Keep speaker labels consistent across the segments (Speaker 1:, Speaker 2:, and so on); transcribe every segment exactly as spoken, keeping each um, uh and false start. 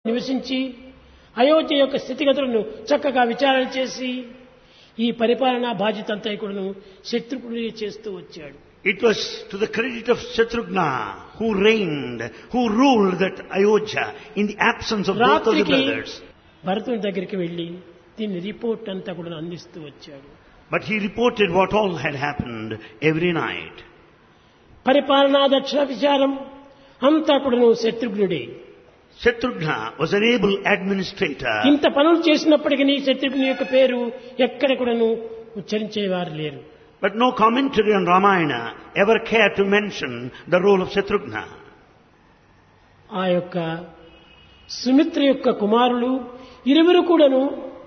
Speaker 1: నివసించి అయోధ్య యొక్క స్థితిగతులను చక్కగా విచారణ చేసి ఈ పరిపాలనా బాధ్యత అంతా కూడాను శత్రుఘ్నుడే చేస్తూ వచ్చాడు.
Speaker 2: It was to the credit of Shatrughna who reigned, who ruled that Ayodhya in the absence of both of the brothers.
Speaker 1: భరతుని దగ్గరికి వెళ్లి దీని రిపోర్ట్ అంతా కూడా అందిస్తూ వచ్చాడు.
Speaker 2: But he reported what all had happened every night.
Speaker 1: పరిపాలనా దక్ష విచారం అంతా కూడాను శత్రుఘ్నుడే.
Speaker 2: Shatrughna was an able administrator.
Speaker 1: ఇంత పనులు చేసినప్పటికీ శత్రుఘ్ని యొక్క పేరు ఎక్కడ కూడాను ఉచ్చరించేవారు లేరు.
Speaker 2: But no commentary on Ramayana ever cared to mention the role of Shatrughna.
Speaker 1: ఆ యొక్క సుమిత్ర యొక్క కుమారులు ఇరువురు కూడాను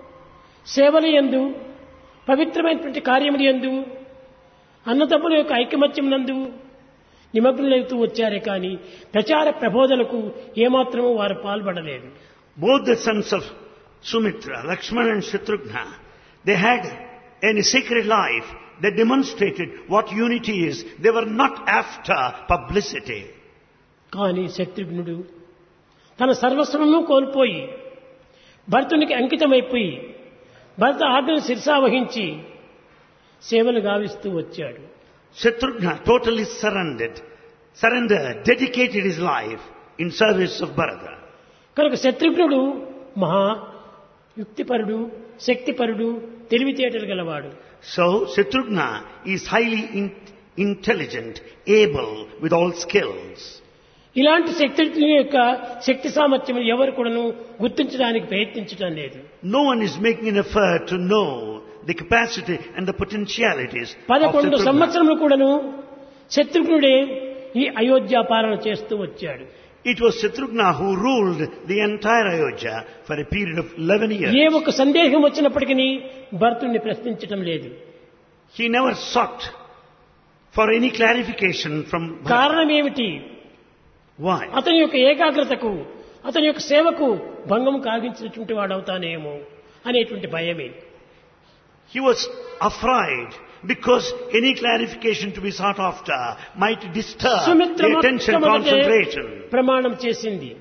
Speaker 1: సేవల యందు పవిత్రమైనటువంటి కార్యముల యందు అన్నదమ్ముల యొక్క ఐకమత్యం నందు నిమగ్నులవుతూ వచ్చారే కానీ ప్రచార ప్రబోధనకు ఏమాత్రమూ వారు పాల్పడలేదు.
Speaker 2: Both the sons of Sumitra, Lakshmana and Shatrughna, they had a sacred life that demonstrated what unity is. They were not after publicity.
Speaker 1: కానీ శత్రుఘ్నుడు తన సర్వస్వమును కోల్పోయి భరతునికి అంకితమైపోయి భరత ఆజ్ఞను శిరసావహించి సేవలు గావిస్తూ వచ్చాడు.
Speaker 2: Shatrughna totally surrendered, surrendered, dedicated his life in service of Bharata.
Speaker 1: కనుక శత్రుఘ్నుడు మహా యుక్తిపరుడు, శక్తిపరుడు, తెలివితేటలు గలవాడు.
Speaker 2: So Shatrughna is highly in- intelligent, able with all skills.
Speaker 1: ఇలాంటి శత్రుఘ్నుని యొక్క శక్తి సామర్థ్యం ఎవరు కూడాను గుర్తించడానికి ప్రయత్నించడం లేదు.
Speaker 2: No one is making an effort to know the capacity and the potentialities of
Speaker 1: పదకొండు
Speaker 2: Shatrughna.
Speaker 1: సంవత్సరములు కూడాను శత్రుఘ్నుడే ఈ అయోధ్య పాలన చేస్తూ వచ్చాడు.
Speaker 2: It was Shatrughna who ruled the entire Ayodhya for a period of eleven years.
Speaker 1: ఏ ఒక్క సందేహం వచ్చినప్పటికీ భరతుణ్ణి ప్రశ్నించడం లేదు.
Speaker 2: He never sought for any clarification from Bharata.
Speaker 1: కారణం ఏమిటి?
Speaker 2: Why?
Speaker 1: అతని యొక్క ఏకాగ్రతకు, అతని యొక్క సేవకు భంగం కావించినటువంటి వాడవుతానేమో అనేటువంటి భయమే.
Speaker 2: He was afraid because any clarification to be sought after might disturb
Speaker 1: Sumitra
Speaker 2: the attention
Speaker 1: మొట్టమొదటే
Speaker 2: concentration.
Speaker 1: ప్రమాణం చేసింది.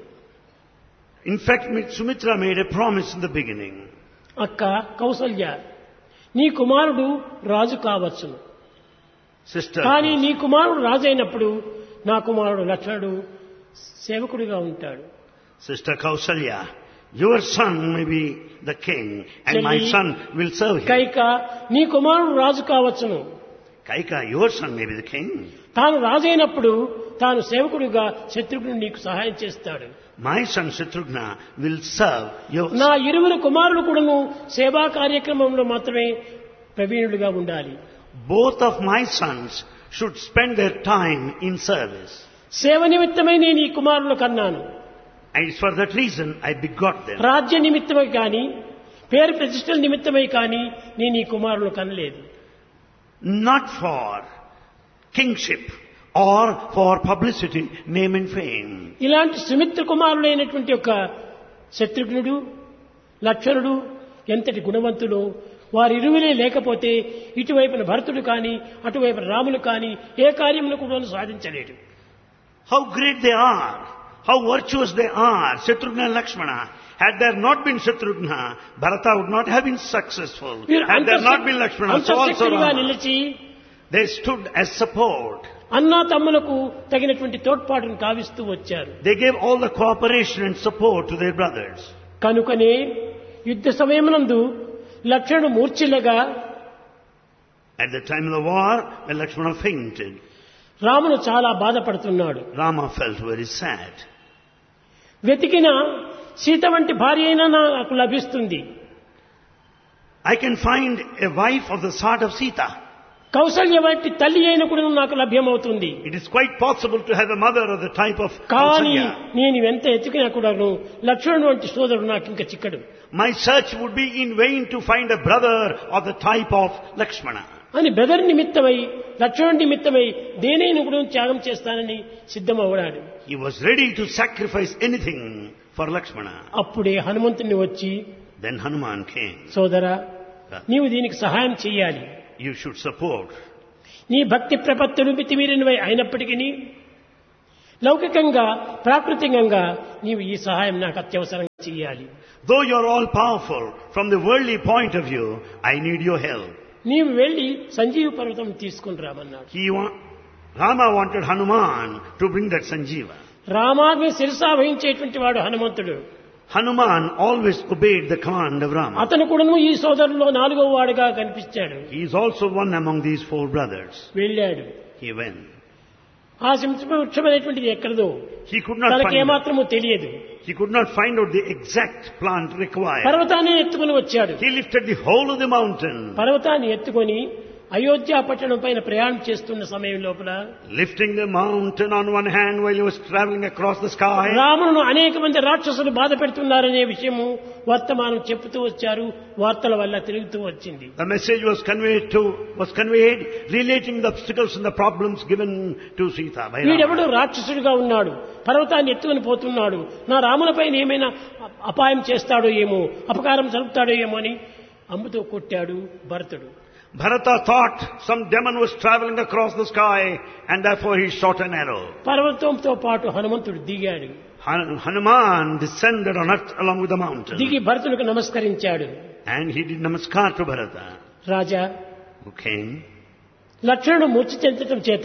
Speaker 2: In fact, Sumitra made a promise in the beginning.
Speaker 1: అక్క కౌసల్య, నీ కుమారుడు రాజు కావచ్చు,
Speaker 2: Sister,
Speaker 1: కానీ నీ కుమారుడు రాజు అయినప్పుడు నా కుమారుడు లక్ష్మణుడు సేవకుడిగా ఉంటాడు.
Speaker 2: Sister Kausalya, your son may be the king and my
Speaker 1: Chelli,
Speaker 2: son will serve him.
Speaker 1: Kaika, నీ కుమారుడు రాజు కావచ్చును,
Speaker 2: Kaika, your son may be the king.
Speaker 1: తాను రాజైనప్పుడు తాను సేవకుడిగా శత్రుఘ్నుడు నీకు సహాయం చేస్తాడు.
Speaker 2: My son Shatrughna will serve your
Speaker 1: నా ఇరువురు కుమారులు కూడాను సేవా కార్యక్రమంలో మాత్రమే ప్రవీణులుగా ఉండాలి.
Speaker 2: Both of my sons should spend their time in service.
Speaker 1: సేవ నిమిత్తమై నేను ఈ కుమారులు కన్నాను.
Speaker 2: And it's for that reason I begot them.
Speaker 1: రాజ్య నిమిత్తమై కానీ పేరు ప్రతిష్టల నిమిత్తమై కానీ నేను ఈ కుమారులు కనలేదు.
Speaker 2: Not for kingship or for publicity, name and fame.
Speaker 1: ఇలాంటి సుమిత్ర కుమారులైనటువంటి యొక్క శత్రుఘ్నుడు, లక్ష్మణుడు ఎంతటి గుణవంతులు. వారిరువులే లేకపోతే ఇటువైపున భరతుడు కానీ అటువైపున రాములు కానీ ఏ కార్యమును కూడా సాధించలేడు.
Speaker 2: How great they are, how virtuous they are, Shatrughna and Lakshmana. Had there not been Shatrughna, Bharata would not have been successful. Had there not been Lakshmana, so also
Speaker 1: అంతఃశక్తులుగా
Speaker 2: Rama.
Speaker 1: నిలిచి
Speaker 2: They stood as support.
Speaker 1: అన్నా తమ్ములకు తగినటువంటి తోడ్పాటును కావిస్తూ వచ్చారు.
Speaker 2: They gave all the cooperation and support to their brothers.
Speaker 1: కనుకనే యుద్ధ సమయమునందు లక్ష్మణుడు మూర్ఛిల్లగా
Speaker 2: At the time of the war, when Lakshmana fainted,
Speaker 1: రాముడు చాలా బాధపడుతున్నాడు.
Speaker 2: Rama felt very sad.
Speaker 1: వెతికిన సీత వంటి భార్య అయినా నాకు లభిస్తుంది,
Speaker 2: I can find a wife of the sort of Sita.
Speaker 1: Kaushalya వంటి తల్లి అయిన కూడా నాకు లభ్యమవుతుంది.
Speaker 2: It is quite possible to have a mother of the type of
Speaker 1: కానీ
Speaker 2: Kausalya.
Speaker 1: నేను ఎంత ఎతికినా కూడా లక్ష్మణుడు వంటి సోదరుడు నాకు ఇంకా చిక్కడు
Speaker 2: My search would be in vain to find a brother of the type of Lakshmana.
Speaker 1: అని బెదర్ నిమిత్తమై లక్ష్మణుడి నిమిత్తమై దేనైనా కూడా త్యాగం చేస్తానని సిద్ధమవుడాడు.
Speaker 2: He was ready to sacrifice anything for Lakshmana.
Speaker 1: అప్పుడే హనుమంతుని వచ్చి,
Speaker 2: Then Hanuman came.
Speaker 1: సోదరా, నీవు దీనికి సహాయం చేయాలి.
Speaker 2: You should support.
Speaker 1: నీ భక్తి ప్రపత్తులు మితిమీరినవై అయినప్పటికీ లౌకికంగా ప్రాకృతికంగా నీవు ఈ సహాయం నాకు అత్యవసరం చెయ్యాలి.
Speaker 2: Though you are all powerful from the worldly point of view, I need your help.
Speaker 1: నీవు వెళ్లి సంజీవ పర్వతం తీసుకుని రామన్నాడు.
Speaker 2: He wa- Rama wanted Hanuman to bring that Sanjeeva.
Speaker 1: రామాజ్ఞ శిరసా వహించేటువంటి వాడు హనుమంతుడు.
Speaker 2: Hanuman always obeyed the command of Rama.
Speaker 1: అతను కూడాను ఈ సోదరుల్లో నాలుగో వాడుగా కనిపించాడు.
Speaker 2: He is also one among these four brothers.
Speaker 1: వెళ్ళాడు.
Speaker 2: He went.
Speaker 1: ఆ వృక్షమైనటువంటిది ఎక్కడదో
Speaker 2: He could not
Speaker 1: తనకి
Speaker 2: find
Speaker 1: ఏమాత్రము తెలియదు.
Speaker 2: He could not find out the exact plant required.
Speaker 1: పర్వతాన్ని ఎత్తుకుని వచ్చాడు.
Speaker 2: He lifted the whole of the mountain.
Speaker 1: పర్వతాన్ని ఎత్తుకొని అయోధ్య పట్టణం పైన ప్రయాణం చేస్తున్న సమయం లోపల
Speaker 2: Lifting the mountain on one hand while he was traveling across the sky.
Speaker 1: రామును అనేక మంది రాక్షసులు బాధ పెడుతున్నారనే విషయము వర్తమానం చెప్తూ వచ్చారు. వార్తల వల్ల తిరుగుతూ వచ్చింది.
Speaker 2: The message was conveyed to was conveyed relating the obstacles and the problems given to Sita by
Speaker 1: వీడెవడు
Speaker 2: Rama.
Speaker 1: రాక్షసుడిగా ఉన్నాడు, పర్వతాన్ని ఎత్తుకుని పోతున్నాడు, నా రాములపైన ఏమైనా అపాయం చేస్తాడో ఏమో, అపకారం జరుపుతాడో ఏమో అని అమ్ముతో కొట్టాడు భరతుడు.
Speaker 2: Bharata thought some demon was traveling across the sky and therefore he shot an arrow.
Speaker 1: పర్వతంతో పాటు హనుమంతుడు దిగాడు.
Speaker 2: Han- Hanuman descended on earth along with the mountain.
Speaker 1: దిగి భరతునికి నమస్కరించాడు.
Speaker 2: And he did namaskar to Bharata,
Speaker 1: Raja,
Speaker 2: who came
Speaker 1: లక్ష్మణుడు మూర్ఛ చెందటం చేత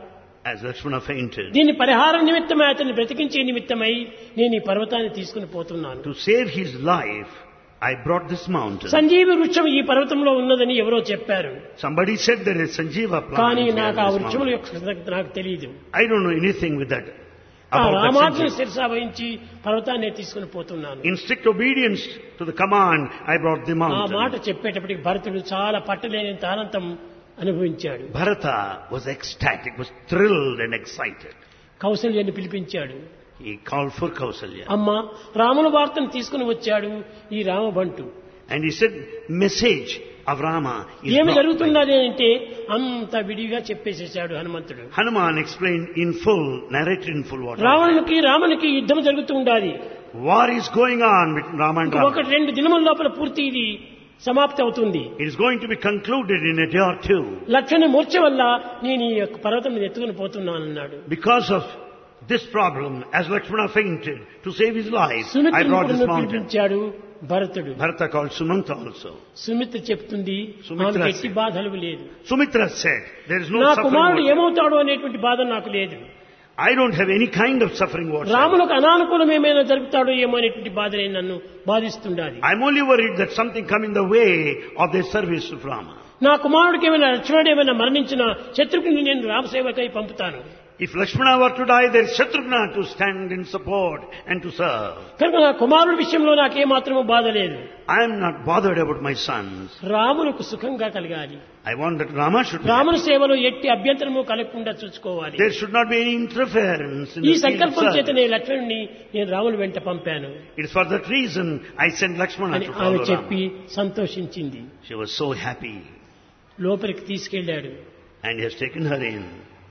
Speaker 2: as Lakshmana fainted.
Speaker 1: దీని పరిహార నిమిత్తమై అతన్ని బ్రతికించే నిమిత్తమై నేను ఈ పర్వతాన్ని తీసుకుని పోతున్నాను.
Speaker 2: To save his life, I brought this mountain.
Speaker 1: సంజీవి వృక్షం ఈ పర్వతంలో ఉన్నదని ఎవరో చెప్పారు.
Speaker 2: Somebody said there is Sanjeeva plant
Speaker 1: కానీ
Speaker 2: here
Speaker 1: నాకు ఆ
Speaker 2: in this
Speaker 1: వృక్షముల
Speaker 2: mountain.
Speaker 1: యొక్క సంగతి నాకు తెలియదు.
Speaker 2: I don't know anything with that.
Speaker 1: ఆ
Speaker 2: About that
Speaker 1: రామాజ్ఞ
Speaker 2: Sanjeeva.
Speaker 1: శిరసా వహించి పర్వతాన్ని తీసుకుని పోతున్నాను.
Speaker 2: In strict obedience to the command, I brought the
Speaker 1: ఆ
Speaker 2: mountain.
Speaker 1: మాట చెప్పేటప్పటికి భరతుడు చాలా పట్టలేనంత ఆనందం అనుభవించాడు.
Speaker 2: Bharata was ecstatic, was thrilled and excited.
Speaker 1: కౌసల్యాన్ని పిలిపించాడు.
Speaker 2: He called for Kausalya.
Speaker 1: అమ్మ, రాముల వార్తను తీసుకుని వచ్చాడు ఈ రామబంటు.
Speaker 2: And he said, message of Rama is
Speaker 1: ఏమి
Speaker 2: brought by-"
Speaker 1: జరుగుతున్నది అంటే అంత విడిగా చెప్పేసేసాడు హనుమంతుడు.
Speaker 2: Hanuman explained in full, narrated in full what happened.
Speaker 1: రావణునికి రామునికి యుద్ధం జరుగుతూ ఉండాలి.
Speaker 2: War is going on between Rama and Rama.
Speaker 1: ఒకటి రెండు దినముల లోపల పూర్తి ఇది సమాప్తి అవుతుంది.
Speaker 2: It is going to be concluded in a day or two.
Speaker 1: లక్ష్మణుని మూర్ఛ వల్ల నేను ఈ యొక్క పర్వతం మీద ఎత్తుకుని పోతున్నానన్నాడు.
Speaker 2: Because of this problem, as Lakshmana fainted, to save his life, I brought this
Speaker 1: సుమిత్రుని
Speaker 2: mountain.
Speaker 1: పిలిపించాడు భరతుడు.
Speaker 2: Bharata called Sumanta also.
Speaker 1: Sumitra చెప్తుంది,
Speaker 2: సుమిత్ర
Speaker 1: ఆమెకు ఎట్టి బాధలు లేదు,
Speaker 2: Sumitra said, there is no
Speaker 1: నా
Speaker 2: suffering.
Speaker 1: కుమారుడు
Speaker 2: what-
Speaker 1: ఏమవుతాడో అనేటువంటి బాధ నాకు లేదు.
Speaker 2: I don't have any kind of suffering whatsoever.
Speaker 1: రాములకు అనానుకూలం ఏమైనా జరుగుతాడో ఏమో అనేటువంటి బాధనే నన్ను బాధిస్తుండాలి.
Speaker 2: I'm only worried that something come in the way of the service of Rama.
Speaker 1: నా కుమారుడికి ఏమైనా లక్ష్మణుడు ఏమైనా మరణించిన శత్రుఘ్ని నేను రామసేవకై పంపుతాను.
Speaker 2: If Lakshmana were to die, there is Shatrughna to stand in support and to serve.
Speaker 1: కనుక నా కుమారుడి విషయంలో నాకేమాత్రమూ బాధ లేదు.
Speaker 2: I am not bothered about my sons.
Speaker 1: రాములకు సుఖంగా కలగాలి.
Speaker 2: I want that Rama should be
Speaker 1: రాముని
Speaker 2: happy.
Speaker 1: సేవలో ఎట్టి అభ్యంతరము కలగకుండా చూసుకోవాలి.
Speaker 2: There should not be any interference in
Speaker 1: ఈ
Speaker 2: the field of
Speaker 1: సంకల్పం
Speaker 2: service.
Speaker 1: చేతనే లక్ష్మణుని నేను రాముని వెంట పంపాను
Speaker 2: It is for that reason I sent Lakshmana
Speaker 1: అని
Speaker 2: to
Speaker 1: ఆమె
Speaker 2: follow
Speaker 1: చెప్పి
Speaker 2: Rama.
Speaker 1: సంతోషించింది.
Speaker 2: She was so happy
Speaker 1: లోపలికి తీసుకెళ్లాడు.
Speaker 2: and he has taken her in.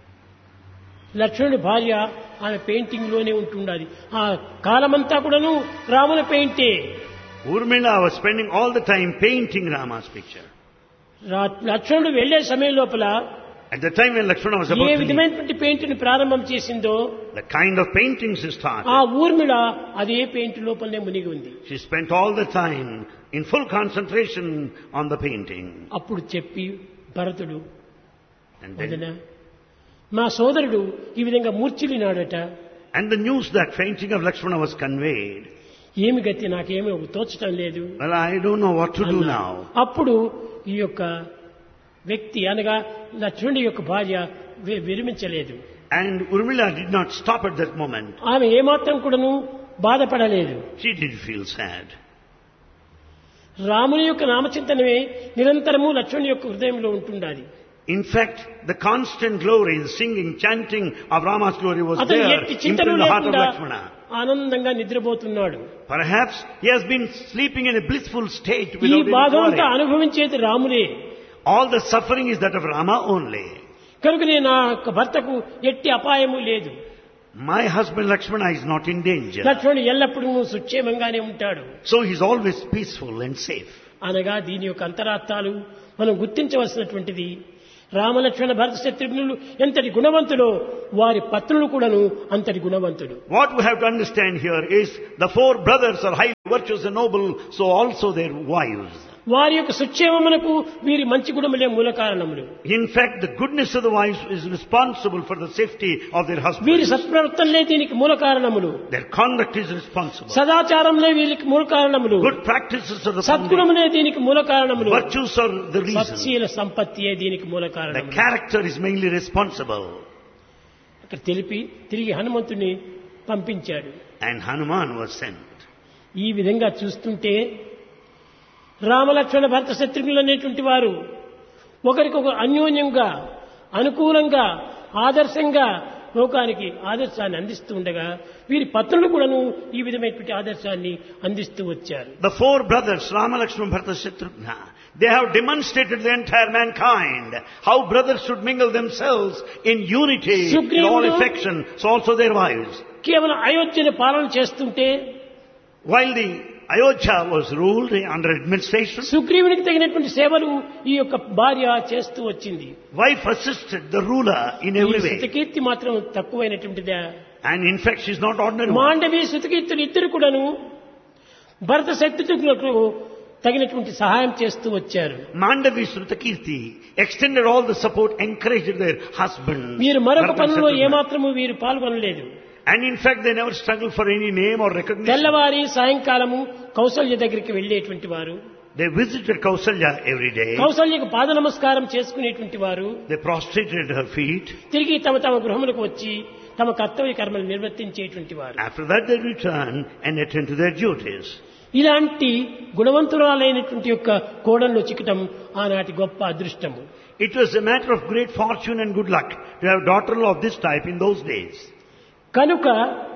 Speaker 1: లక్ష్మణుడి భార్య ఆమె పెయింటింగ్ లోనే ఉంటుండాలి. ఆ కాలమంతా కూడాను రాముల పెయింటే.
Speaker 2: Urmila was spending all the time painting Rama's picture.
Speaker 1: రా- లక్ష్మణుడు వెళ్లే సమయం లోపల
Speaker 2: At the time when Lakshmana was
Speaker 1: A
Speaker 2: about to leave,
Speaker 1: విధమైనటువంటి పెయింట్ ని ప్రారంభం చేసిందో
Speaker 2: the kind of paintings he
Speaker 1: ఆ
Speaker 2: started,
Speaker 1: ఊర్మిళ అదే పెయింట్ లోపలనే మునిగి ఉంది.
Speaker 2: she spent all the time in full concentration on the painting.
Speaker 1: అప్పుడు చెప్పి భరతుడు,
Speaker 2: And then,
Speaker 1: వదినా, మా సోదరుడు ఈ విధంగా మూర్ఛిల్లినాడట.
Speaker 2: and the news that fainting of Lakshmana was conveyed.
Speaker 1: ఏమి గతి నాకేమీ తోచటం లేదు
Speaker 2: Well, I don't know what to do
Speaker 1: అన్నాడు.
Speaker 2: now.
Speaker 1: అప్పుడు ఈ యొక్క వ్యక్తి అనగా లక్ష్మణుడి యొక్క భార్య వి- విరమించలేదు.
Speaker 2: And Urmila did not stop at that moment.
Speaker 1: ఆమె ఏమాత్రం కూడాను బాధపడలేదు.
Speaker 2: She did feel sad.
Speaker 1: రాముని యొక్క నామచింతనమే నిరంతరము లక్ష్మణుని యొక్క హృదయంలో ఉంటుండాలి.
Speaker 2: In fact, the constant glory, the singing, chanting of Rama's glory was
Speaker 1: అతను
Speaker 2: there
Speaker 1: ఎట్టి
Speaker 2: into
Speaker 1: చింతలు
Speaker 2: the heart of
Speaker 1: లేకుండా
Speaker 2: Lakshmana.
Speaker 1: ఆనందంగా నిద్రపోతున్నాడు.
Speaker 2: Perhaps he has been sleeping in a blissful state
Speaker 1: ఈ
Speaker 2: without any
Speaker 1: బాధంతా
Speaker 2: worry.
Speaker 1: అనుభవించేది రాములే.
Speaker 2: All the suffering is that of Rama only.
Speaker 1: కనుకనే నా యొక్క భర్తకు ఎట్టి అపాయము లేదు.
Speaker 2: My husband Lakshmana is not in danger.
Speaker 1: లక్ష్మణుడు ఎల్లప్పుడూ సుక్షేమంగానే ఉంటాడు.
Speaker 2: So he is always peaceful and safe.
Speaker 1: అనగా దీని యొక్క అంతరార్థాలు మనం గుర్తించవలసినటువంటిది. రామలక్ష్మణ భరత శత్రుఘ్నులు ఎంతటి గుణవంతులో వారి పత్నులు కూడాను అంతటి గుణవంతులు.
Speaker 2: What we have to understand here is the four brothers are highly virtuous and noble, so also their wives.
Speaker 1: వారి యొక్క సుక్షేమమునకు వీరి మంచి గుణములే మూల కారణములు.
Speaker 2: In fact, the goodness of the wives is responsible for the safety of their
Speaker 1: వీరి
Speaker 2: husbands.
Speaker 1: సత్ప్రవర్తనలే దీనికి మూల కారణములు.
Speaker 2: Their conduct is responsible.
Speaker 1: సదాచారంలే వీరికి మూల కారణములు.
Speaker 2: Good practices are the foundation.
Speaker 1: సద్గుణములే దీనికి మూల కారణములు.
Speaker 2: Virtues are the reason.
Speaker 1: సత్శీల సంపత్తియే దీనికి మూల
Speaker 2: The
Speaker 1: కారణములు.
Speaker 2: character is mainly responsible.
Speaker 1: అక్కడ తెలిపి తిరిగి హనుమంతుని పంపించాడు.
Speaker 2: And Hanuman was sent.
Speaker 1: ఈ విధంగా చూస్తుంటే రామలక్ష్మణ భరత శత్రుఘ్నులు అనేటువంటి వారు ఒకరికొకరు అన్యోన్యంగా అనుకూలంగా ఆదర్శంగా లోకానికి ఆదర్శాన్ని అందిస్తూ ఉండగా వీరి పత్నులు కూడాను ఈ విధమైనటువంటి ఆదర్శాన్ని అందిస్తూ వచ్చారు.
Speaker 2: The four brothers, Rama, Lakshmana, Bharata, Shatrughna, they have demonstrated to the entire mankind how brothers should mingle themselves in unity, in all affection, so also their wives.
Speaker 1: కేవలం అయోధ్యను పాలన చేస్తుంటే
Speaker 2: While the Ayodhya was ruled under administration,
Speaker 1: సుగ్రీవునికి తగినటువంటి సేవలు ఈ యొక్క భార్య చేస్తూ వచ్చింది.
Speaker 2: wife assisted the ruler in every way.
Speaker 1: Shrutakirti మాత్రం తక్కువైనటువంటిదా?
Speaker 2: And in fact, she is not ordinary one.
Speaker 1: Mandovi శృతకీర్తులు ఇద్దరు కూడాను భరత శత్రుఘ్నులకు తగినటువంటి సహాయం చేస్తూ వచ్చారు.
Speaker 2: Mandavi Srutakirti extended all the support, encouraged their husband.
Speaker 1: వీరు మరొక
Speaker 2: Bharata,
Speaker 1: పనుల్లో
Speaker 2: Shatrughna.
Speaker 1: ఏమాత్రము వీరు పాల్గొనలేదు.
Speaker 2: And in fact, they never struggled for any name or recognition.
Speaker 1: తెల్లవారి సాయంకాలము కౌసల్య దగ్గరికి వెళ్ళేటువంటి వారు,
Speaker 2: They visited Kausalya every day.
Speaker 1: కౌసల్యకు పాద నమస్కారం చేసుకునేటువంటి వారు
Speaker 2: They prostrated at her feet.
Speaker 1: తిరిగి తమ తమ గృహములకు వచ్చి తమ కర్తవ్య కర్మలు నిర్వర్తించేటువంటి వారు.
Speaker 2: After that, they returned and attended to their duties.
Speaker 1: ఇలాంటి గుణవంతురాలైనటువంటి యొక్క కోడల్లో చిక్కటం ఆనాటి గొప్ప అదృష్టము.
Speaker 2: It was a matter of great fortune and good luck to have a daughter of this type in those days.
Speaker 1: కనుక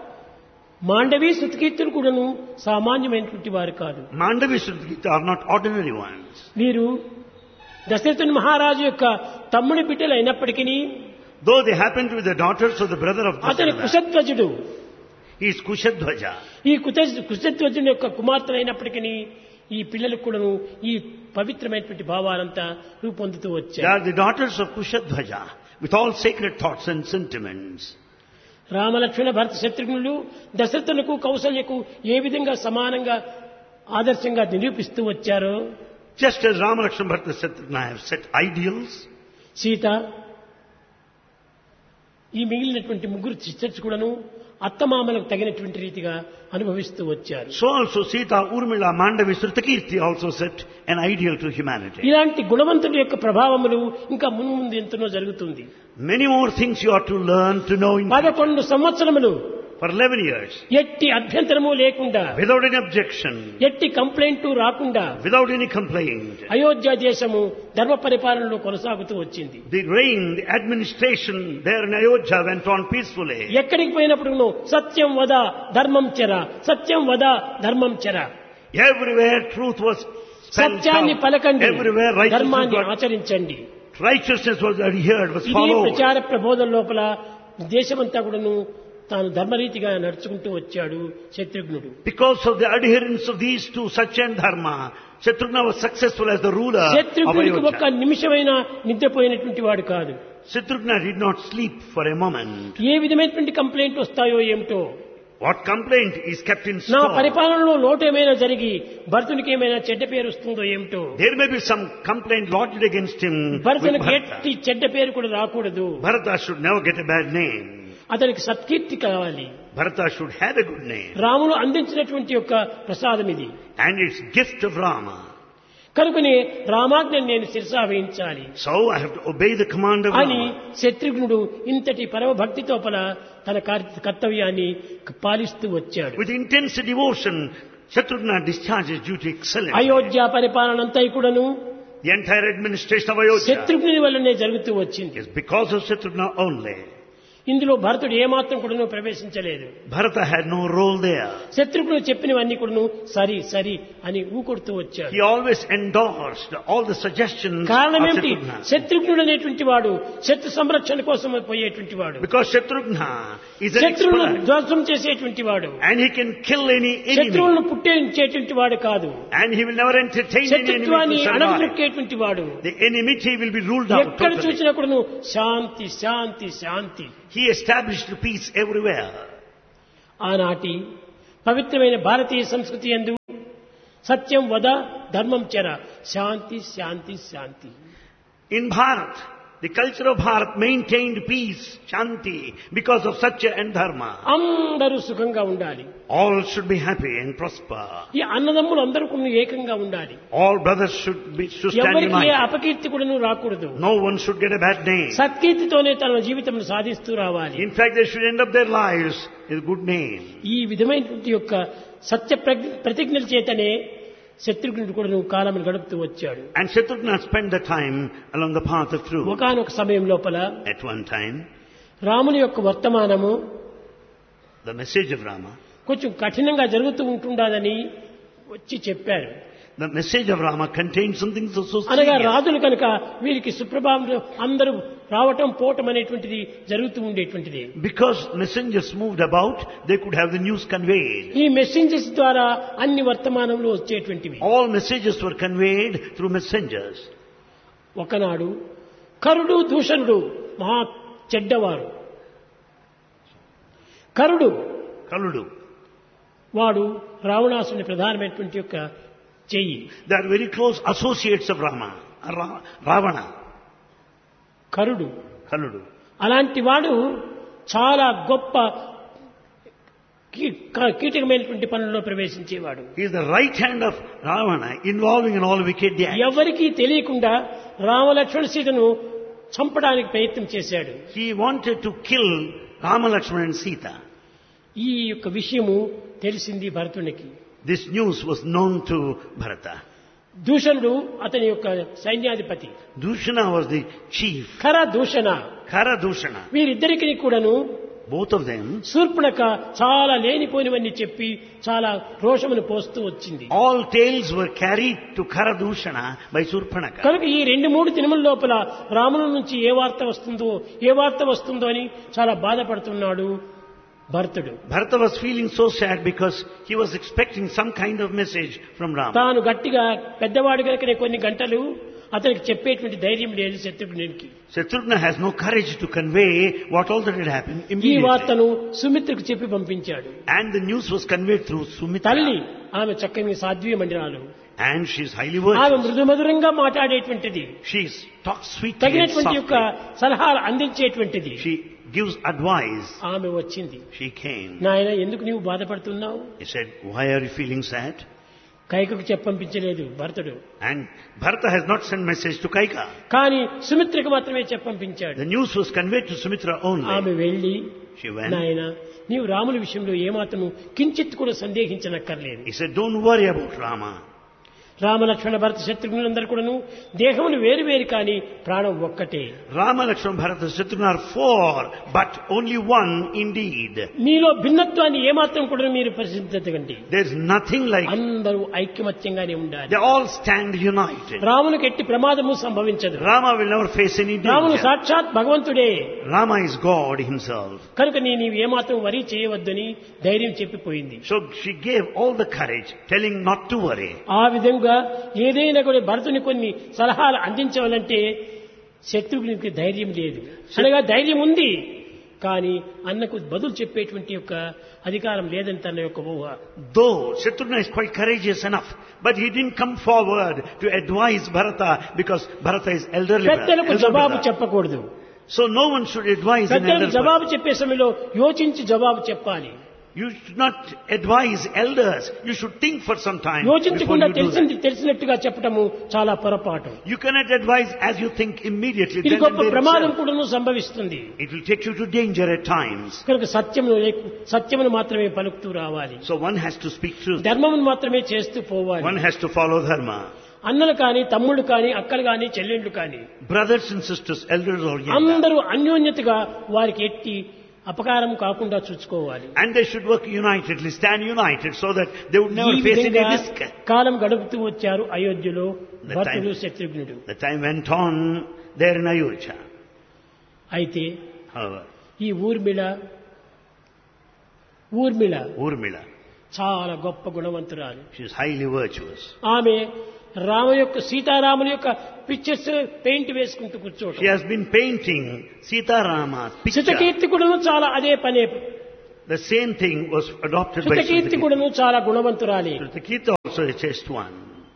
Speaker 1: మాండవి శృతకీర్తులు కూడాను సామాన్యమైనటువంటి వారు కాదు.
Speaker 2: Mandavi Srutakirti are not ordinary ones.
Speaker 1: వీరు దశరథుని మహారాజు యొక్క తమ్ముడి బిడ్డలు అయినప్పటికీ
Speaker 2: Though they happen to be the daughters of the brother of
Speaker 1: అతని
Speaker 2: Dasharatha,
Speaker 1: కుశధ్వజుడు.
Speaker 2: he is Kushadhwaja.
Speaker 1: ఈ కుత కుశధ్వజుని యొక్క కుమార్తెలు అయినప్పటికీ ఈ పిల్లలకు కూడాను ఈ పవిత్రమైనటువంటి భావాలంతా రూపొందుతూ
Speaker 2: They
Speaker 1: వచ్చాయి.
Speaker 2: are the daughters of Kushadhwaja with all sacred thoughts and sentiments.
Speaker 1: Ramalakshmana భరత శత్రుఘ్నులు దశరథులకు కౌసల్యకు ఏ విధంగా సమానంగా ఆదర్శంగా నిరూపిస్తూ వచ్చారో
Speaker 2: Just as Rama, Lakshmana, Bharata, Shatrughna have set ideals,
Speaker 1: Sita ఈ మిగిలినటువంటి ముగ్గురు సిస్టర్స్ కూడాను అత్తమామలకు తగినటువంటి రీతిగా అనుభవిస్తూ వచ్చారు.
Speaker 2: so also Sita, Urmila, Mandavi, Srutakirti also set an ideal to humanity.
Speaker 1: ఇలాంటి గుణవంతుడి యొక్క ప్రభావములు ఇంకా మున్ముందు ఎంతనో జరుగుతుంది.
Speaker 2: Many more things you are to learn to know in
Speaker 1: పదకొండు సంవత్సరములు
Speaker 2: for eleven years,
Speaker 1: ఎట్టి అభ్యంతరము లేకుండా
Speaker 2: without any objection,
Speaker 1: ఎట్టి కంప్లైంట్ రాకుండా
Speaker 2: without any complaint.
Speaker 1: అయోధ్య దేశము ధర్మ పరిపాలనలో కొనసాగుతూ వచ్చింది.
Speaker 2: The reign, the administration there in Ayodhya went on peacefully.
Speaker 1: ఎక్కడికి పోయినప్పుడు సత్యం వద ధర్మం చెర, సత్యం వద ధర్మం చెర,
Speaker 2: Everywhere truth was spelled
Speaker 1: సత్యాన్ని
Speaker 2: out.
Speaker 1: పలకండి,
Speaker 2: Everywhere righteousness
Speaker 1: ధర్మాన్ని
Speaker 2: was,
Speaker 1: ఆచరించండి.
Speaker 2: righteousness was adhered, was
Speaker 1: ఇది
Speaker 2: followed.
Speaker 1: ప్రచార ప్రబోధన లోపల దేశమంతా కూడాను తాను ధర్మరీతిగా నడుచుకుంటూ వచ్చాడు శత్రుఘ్నుడు.
Speaker 2: Because of the adherence of these two, Satya and Dharma, Shatrughna was successful as the ruler of
Speaker 1: శత్రుఘ్నుడికి ఒక్క
Speaker 2: Ayodhya.
Speaker 1: నిమిషమైన నిద్రపోయినటువంటి వాడు కాదు.
Speaker 2: Shatrughna did not sleep for a moment.
Speaker 1: ఏ విధమైనటువంటి కంప్లైంట్ వస్తాయో ఏమిటో,
Speaker 2: What complaint is kept in
Speaker 1: నా
Speaker 2: store?
Speaker 1: పరిపాలనలో లోటు ఏమైనా జరిగి భరతునికి ఏమైనా చెడ్డ పేరు వస్తుందో ఏమిటో,
Speaker 2: There may be some complaint lodged against him with
Speaker 1: భరతునికి
Speaker 2: Bharata.
Speaker 1: ఎట్టి చెడ్డ పేరు కూడా రాకూడదు.
Speaker 2: Bharata should never get a bad name.
Speaker 1: అతనికి సత్కీర్తి కావాలి.
Speaker 2: Bharata should have a good name.
Speaker 1: రాముడు అందించినటువంటి యొక్క ప్రసాదం ఇది.
Speaker 2: And it's gift of Rama.
Speaker 1: కనుకనే రామాజ్ఞను నేను శిరసావహించాలి
Speaker 2: So I have to obey the command of
Speaker 1: అని
Speaker 2: Rama.
Speaker 1: శత్రుఘ్నుడు ఇంతటి పరమ భక్తితో పల తన కార్- కర్తవ్యాన్ని పాలిస్తూ వచ్చాడు.
Speaker 2: With intense devotion, Shatrughna discharges duty excellently.
Speaker 1: Ayodhya పరిపాలన అంతా కూడాను
Speaker 2: The entire administration of Ayodhya
Speaker 1: శత్రుఘ్నుని వల్లనే జరుగుతూ వచ్చింది.
Speaker 2: is because of Shatrughna only.
Speaker 1: ఇందులో భరతుడు ఏమాత్రం కూడా ప్రవేశించలేదు.
Speaker 2: Bharata had no role there.
Speaker 1: శత్రుఘ్నుడు చెప్పినవన్నీ కూడా సరి సరి అని ఊకొడుతూ వచ్చాడు.
Speaker 2: He always endorsed all the suggestions of
Speaker 1: కారణమేమిటి?
Speaker 2: Shatrughna.
Speaker 1: శత్రుఘ్నుడు అనేటువంటి వాడు శత్రు సంరక్షణ కోసం పోయేటువంటి వాడు,
Speaker 2: Because Shatrughna is an
Speaker 1: శత్రువులను
Speaker 2: expert
Speaker 1: ధ్వంసం చేసేటువంటి వాడు,
Speaker 2: and he can kill any enemy.
Speaker 1: శత్రువులను పుట్టించేటువంటి వాడు కాదు,
Speaker 2: And he will never entertain any enemy
Speaker 1: శత్రుత్వాన్ని
Speaker 2: to survive.
Speaker 1: అణగదొక్కేటువంటి వాడు.
Speaker 2: The enmity will be ruled out
Speaker 1: ఎక్కడ
Speaker 2: totally.
Speaker 1: చూసినా కూడా శాంతి శాంతి శాంతి.
Speaker 2: He established peace everywhere.
Speaker 1: ఆనాటి పవిత్రమైన భారతీయ సంస్కృతి యందు సత్యం వద ధర్మం చెర శాంతి శాంతి శాంతి.
Speaker 2: In Bharat, the culture of Bharat maintained peace, Shanti, because of Satya and Dharma.
Speaker 1: అందరూ సుఖంగా ఉండాలి.
Speaker 2: All should be happy and prosper.
Speaker 1: ఈ అన్నదమ్ములు అందరూ కూడా ఏకంగా ఉండాలి.
Speaker 2: All brothers should be should stand
Speaker 1: ఎవరికి ఏ
Speaker 2: united.
Speaker 1: అపకీర్తి కూడా రాకూడదు.
Speaker 2: No one should get a bad name.
Speaker 1: సత్కీర్తితోనే తన జీవితం సాధిస్తూ రావాలి.
Speaker 2: In fact, they should end up their lives with good name.
Speaker 1: ఈ విధమైనటువంటి యొక్క సత్య ప్రజ్ఞ- ప్రతిజ్ఞల చేతనే శత్రుఘ్నుడు కూడా కాలం గడుపుతూ వచ్చాడు.
Speaker 2: And Shatrughna spent the time along the path of truth.
Speaker 1: ఒకానొక సమయం లోపల
Speaker 2: At one time,
Speaker 1: రాముని యొక్క వర్తమానము
Speaker 2: the message of Rama,
Speaker 1: కొంచెం కఠినంగా జరుగుతూ ఉంటుండదని వచ్చి చెప్పారు.
Speaker 2: the message of Rama contained something so, so
Speaker 1: అనగా
Speaker 2: serious.
Speaker 1: రాజులు కనుక వీరికి సుప్రభావం అందరూ రావటం పోవటం అనేటువంటిది జరుగుతూ ఉండేటువంటిది.
Speaker 2: Because messengers moved about, they could have the news conveyed.
Speaker 1: ఈ మెసెంజర్స్ ద్వారా అన్ని వర్తమానములు వచ్చేటువంటివి.
Speaker 2: All messages were conveyed through messengers.
Speaker 1: ఒకనాడు కరుడు దూషణుడు మహా చెడ్డవారు. కరుడు
Speaker 2: Kaludu.
Speaker 1: వాడు రావణాసుని ప్రధానమైనటువంటి యొక్క చెయ్యి.
Speaker 2: They are very close associates of Rama. Ra- Ravana.
Speaker 1: కరుడు
Speaker 2: Kaludu.
Speaker 1: అలాంటి వాడు చాలా గొప్ప కీ- క- కీటకమైనటువంటి పనుల్లో ప్రవేశించేవాడు.
Speaker 2: He is the right hand of Ravana, involving in all wicked acts.
Speaker 1: ఎవరికీ తెలియకుండా రామలక్ష్మణ సీతను చంపడానికి ప్రయత్నం చేశాడు.
Speaker 2: He wanted to kill Rama, Lakshmana and Sita.
Speaker 1: ఈ యొక్క విషయము తెలిసింది భరతునికి.
Speaker 2: This news was known to Bharata.
Speaker 1: దూషణుడు అతని యొక్క సైన్యాధిపతి.
Speaker 2: Dushana was the chief.
Speaker 1: ఖర దూషణ
Speaker 2: Kara Dushana.
Speaker 1: వీరిద్దరికి కూడాను
Speaker 2: Both of them,
Speaker 1: శూర్పణఖ చాలా లేనిపోనివన్నీ చెప్పి చాలా రోషమును పోస్తూ వచ్చింది.
Speaker 2: all tales were carried to Kara Dushana by Surpanaka.
Speaker 1: కనుక ఈ రెండు మూడు దినముల లోపల రాముల నుంచి ఏ వార్త వస్తుందో ఏ వార్త వస్తుందో అని చాలా బాధపడుతున్నాడు భరతుడు.
Speaker 2: Bharata was feeling so sad because he was expecting some kind of message from Rama.
Speaker 1: తాను గట్టిగా పెద్దవాడు కనుకనే కొన్ని గంటలు అతనికి చెప్పేటువంటి ధైర్యం లేదు శత్రుఘ్నునికి.
Speaker 2: Shatrughna has no courage to convey what all that had happened
Speaker 1: ఈ
Speaker 2: immediately.
Speaker 1: వార్తను సుమిత్రకు చెప్పి పంపించాడు.
Speaker 2: And the news was conveyed through Sumitra.
Speaker 1: తల్లి ఆమె చక్కని Sadhvi మండిరాలు,
Speaker 2: And she is highly
Speaker 1: ఆమె
Speaker 2: virtuous.
Speaker 1: మృదుమధురంగా మాట్లాడేటువంటిది,
Speaker 2: She talks sweetly and
Speaker 1: తగినటువంటి యొక్క
Speaker 2: softly.
Speaker 1: సలహాలు అందించేటువంటిది.
Speaker 2: She gives advice.
Speaker 1: ఆమె వచ్చింది.
Speaker 2: She came.
Speaker 1: నాయన ఎందుకు నీవు బాధపడుతున్నావు?
Speaker 2: He said, why are you feeling sad?
Speaker 1: కైకకు చెప్పంపించలేదు భరతుడు,
Speaker 2: And Bharata has not sent message to Kaika.
Speaker 1: కానీ సుమిత్రకు మాత్రమే చెప్పంపించాడు.
Speaker 2: The news was conveyed to Sumitra only.
Speaker 1: ఆమె వెళ్లి
Speaker 2: She went.
Speaker 1: నాయన నీవు రాముల విషయంలో ఏమాత్రము కించిత్ కూడా సందేహించనక్కర్లేదు.
Speaker 2: He said, don't worry about Rama.
Speaker 1: Ramalakshmana భరత శత్రుఘ్నులందరూ కూడాను దేహములు వేరు వేరు కానీ ప్రాణం ఒక్కటే.
Speaker 2: Rama, Lakshmana, Bharata, Shatrughna are four, but only one indeed.
Speaker 1: మీలో భిన్నత్వాన్ని ఏమాత్రం కూడా మీరు పరిశీలించకండి.
Speaker 2: There is nothing like.
Speaker 1: అందరూ ఐక్యమత్యంగానే ఉండాలి.
Speaker 2: They all stand united.
Speaker 1: రామునికి ఎట్టి ప్రమాదము సంభవించదు.
Speaker 2: Rama will never face any
Speaker 1: రాముడు
Speaker 2: danger.
Speaker 1: సాక్షాత్ భగవంతుడే.
Speaker 2: Rama is God himself.
Speaker 1: కనుక నీ నీవు ఏమాత్రం వరి చేయవద్దని ధైర్యం చెప్పిపోయింది.
Speaker 2: So she gave all the courage, telling not to worry.
Speaker 1: ఆ విధంగా ఏదైనా కూడా భరతుని కొన్ని సలహాలు అందించవాలంటే శత్రుఘ్నునికి ధైర్యం లేదు. అనగా ధైర్యం ఉంది కానీ అన్నకు బదులు చెప్పేటువంటి యొక్క అధికారం లేదని తన యొక్క ఊహ.
Speaker 2: Though Shatrughna is quite courageous enough, but he didn't come forward to advise Bharata because Bharata is elderly.
Speaker 1: పెద్దలకు
Speaker 2: elder
Speaker 1: జవాబు
Speaker 2: brother.
Speaker 1: చెప్పకూడదు.
Speaker 2: So no one should advise an
Speaker 1: పెద్దలకు
Speaker 2: elder
Speaker 1: జవాబు
Speaker 2: person.
Speaker 1: చెప్పే సమయంలో యోచించి జవాబు చెప్పాలి.
Speaker 2: You should not advise elders. You should think for some time before
Speaker 1: యోచించకుండా
Speaker 2: you do
Speaker 1: తెలిసింది
Speaker 2: that.
Speaker 1: తెలిసినట్టుగా చెప్పటము చాలా పొరపాటు.
Speaker 2: You cannot advise as you think immediately.
Speaker 1: ఇది
Speaker 2: Then
Speaker 1: గొప్ప
Speaker 2: and there
Speaker 1: ప్రమాదం
Speaker 2: itself.
Speaker 1: కూడాను సంభవిస్తుంది.
Speaker 2: It will take you to danger at times.
Speaker 1: కనుక సత్యమును సత్యమును మాత్రమే పలుకుతూ రావాలి.
Speaker 2: So one has to speak truth.
Speaker 1: ధర్మమును మాత్రమే చేస్తూ పోవాలి.
Speaker 2: One has to follow dharma.
Speaker 1: అన్నలు కానీ తమ్ముళ్ళు కానీ అక్కలు కానీ చెల్లెళ్ళు కానీ
Speaker 2: brothers and sisters, elders or younger.
Speaker 1: అందరూ అన్యోన్యతగా వారికి ఎట్టి అపకారం కాకుండా చూసుకోవాలి.
Speaker 2: And they should work unitedly, stand united so that they would never
Speaker 1: ఈ
Speaker 2: face any
Speaker 1: విధంగా
Speaker 2: risk.
Speaker 1: కాలం గడుపుతూ వచ్చారు అయోధ్యలో
Speaker 2: The
Speaker 1: భరతుడు
Speaker 2: time-
Speaker 1: Shatrughnudu.
Speaker 2: The time went on there in Ayodhya.
Speaker 1: అయితే
Speaker 2: However,
Speaker 1: ఈ ఊర్మిళ ఊర్మిళ
Speaker 2: Urmila,
Speaker 1: చాలా గొప్ప గుణవంతురాలు.
Speaker 2: she is highly virtuous.
Speaker 1: ఆమె రామ యొక్క సీతారాముల యొక్క పిక్చర్స్ పెయింట్ వేసుకుంటూ
Speaker 2: She
Speaker 1: కూర్చోవడం.
Speaker 2: has been painting Sita Rama's picture.
Speaker 1: శతకీర్తి కూడాను చాలా అదే పనే.
Speaker 2: The same thing was adopted by
Speaker 1: శతకీర్తి
Speaker 2: Sritakirti.
Speaker 1: కూడాను చాలా గుణవంతురాలి.
Speaker 2: Sritakirti also a chaste one.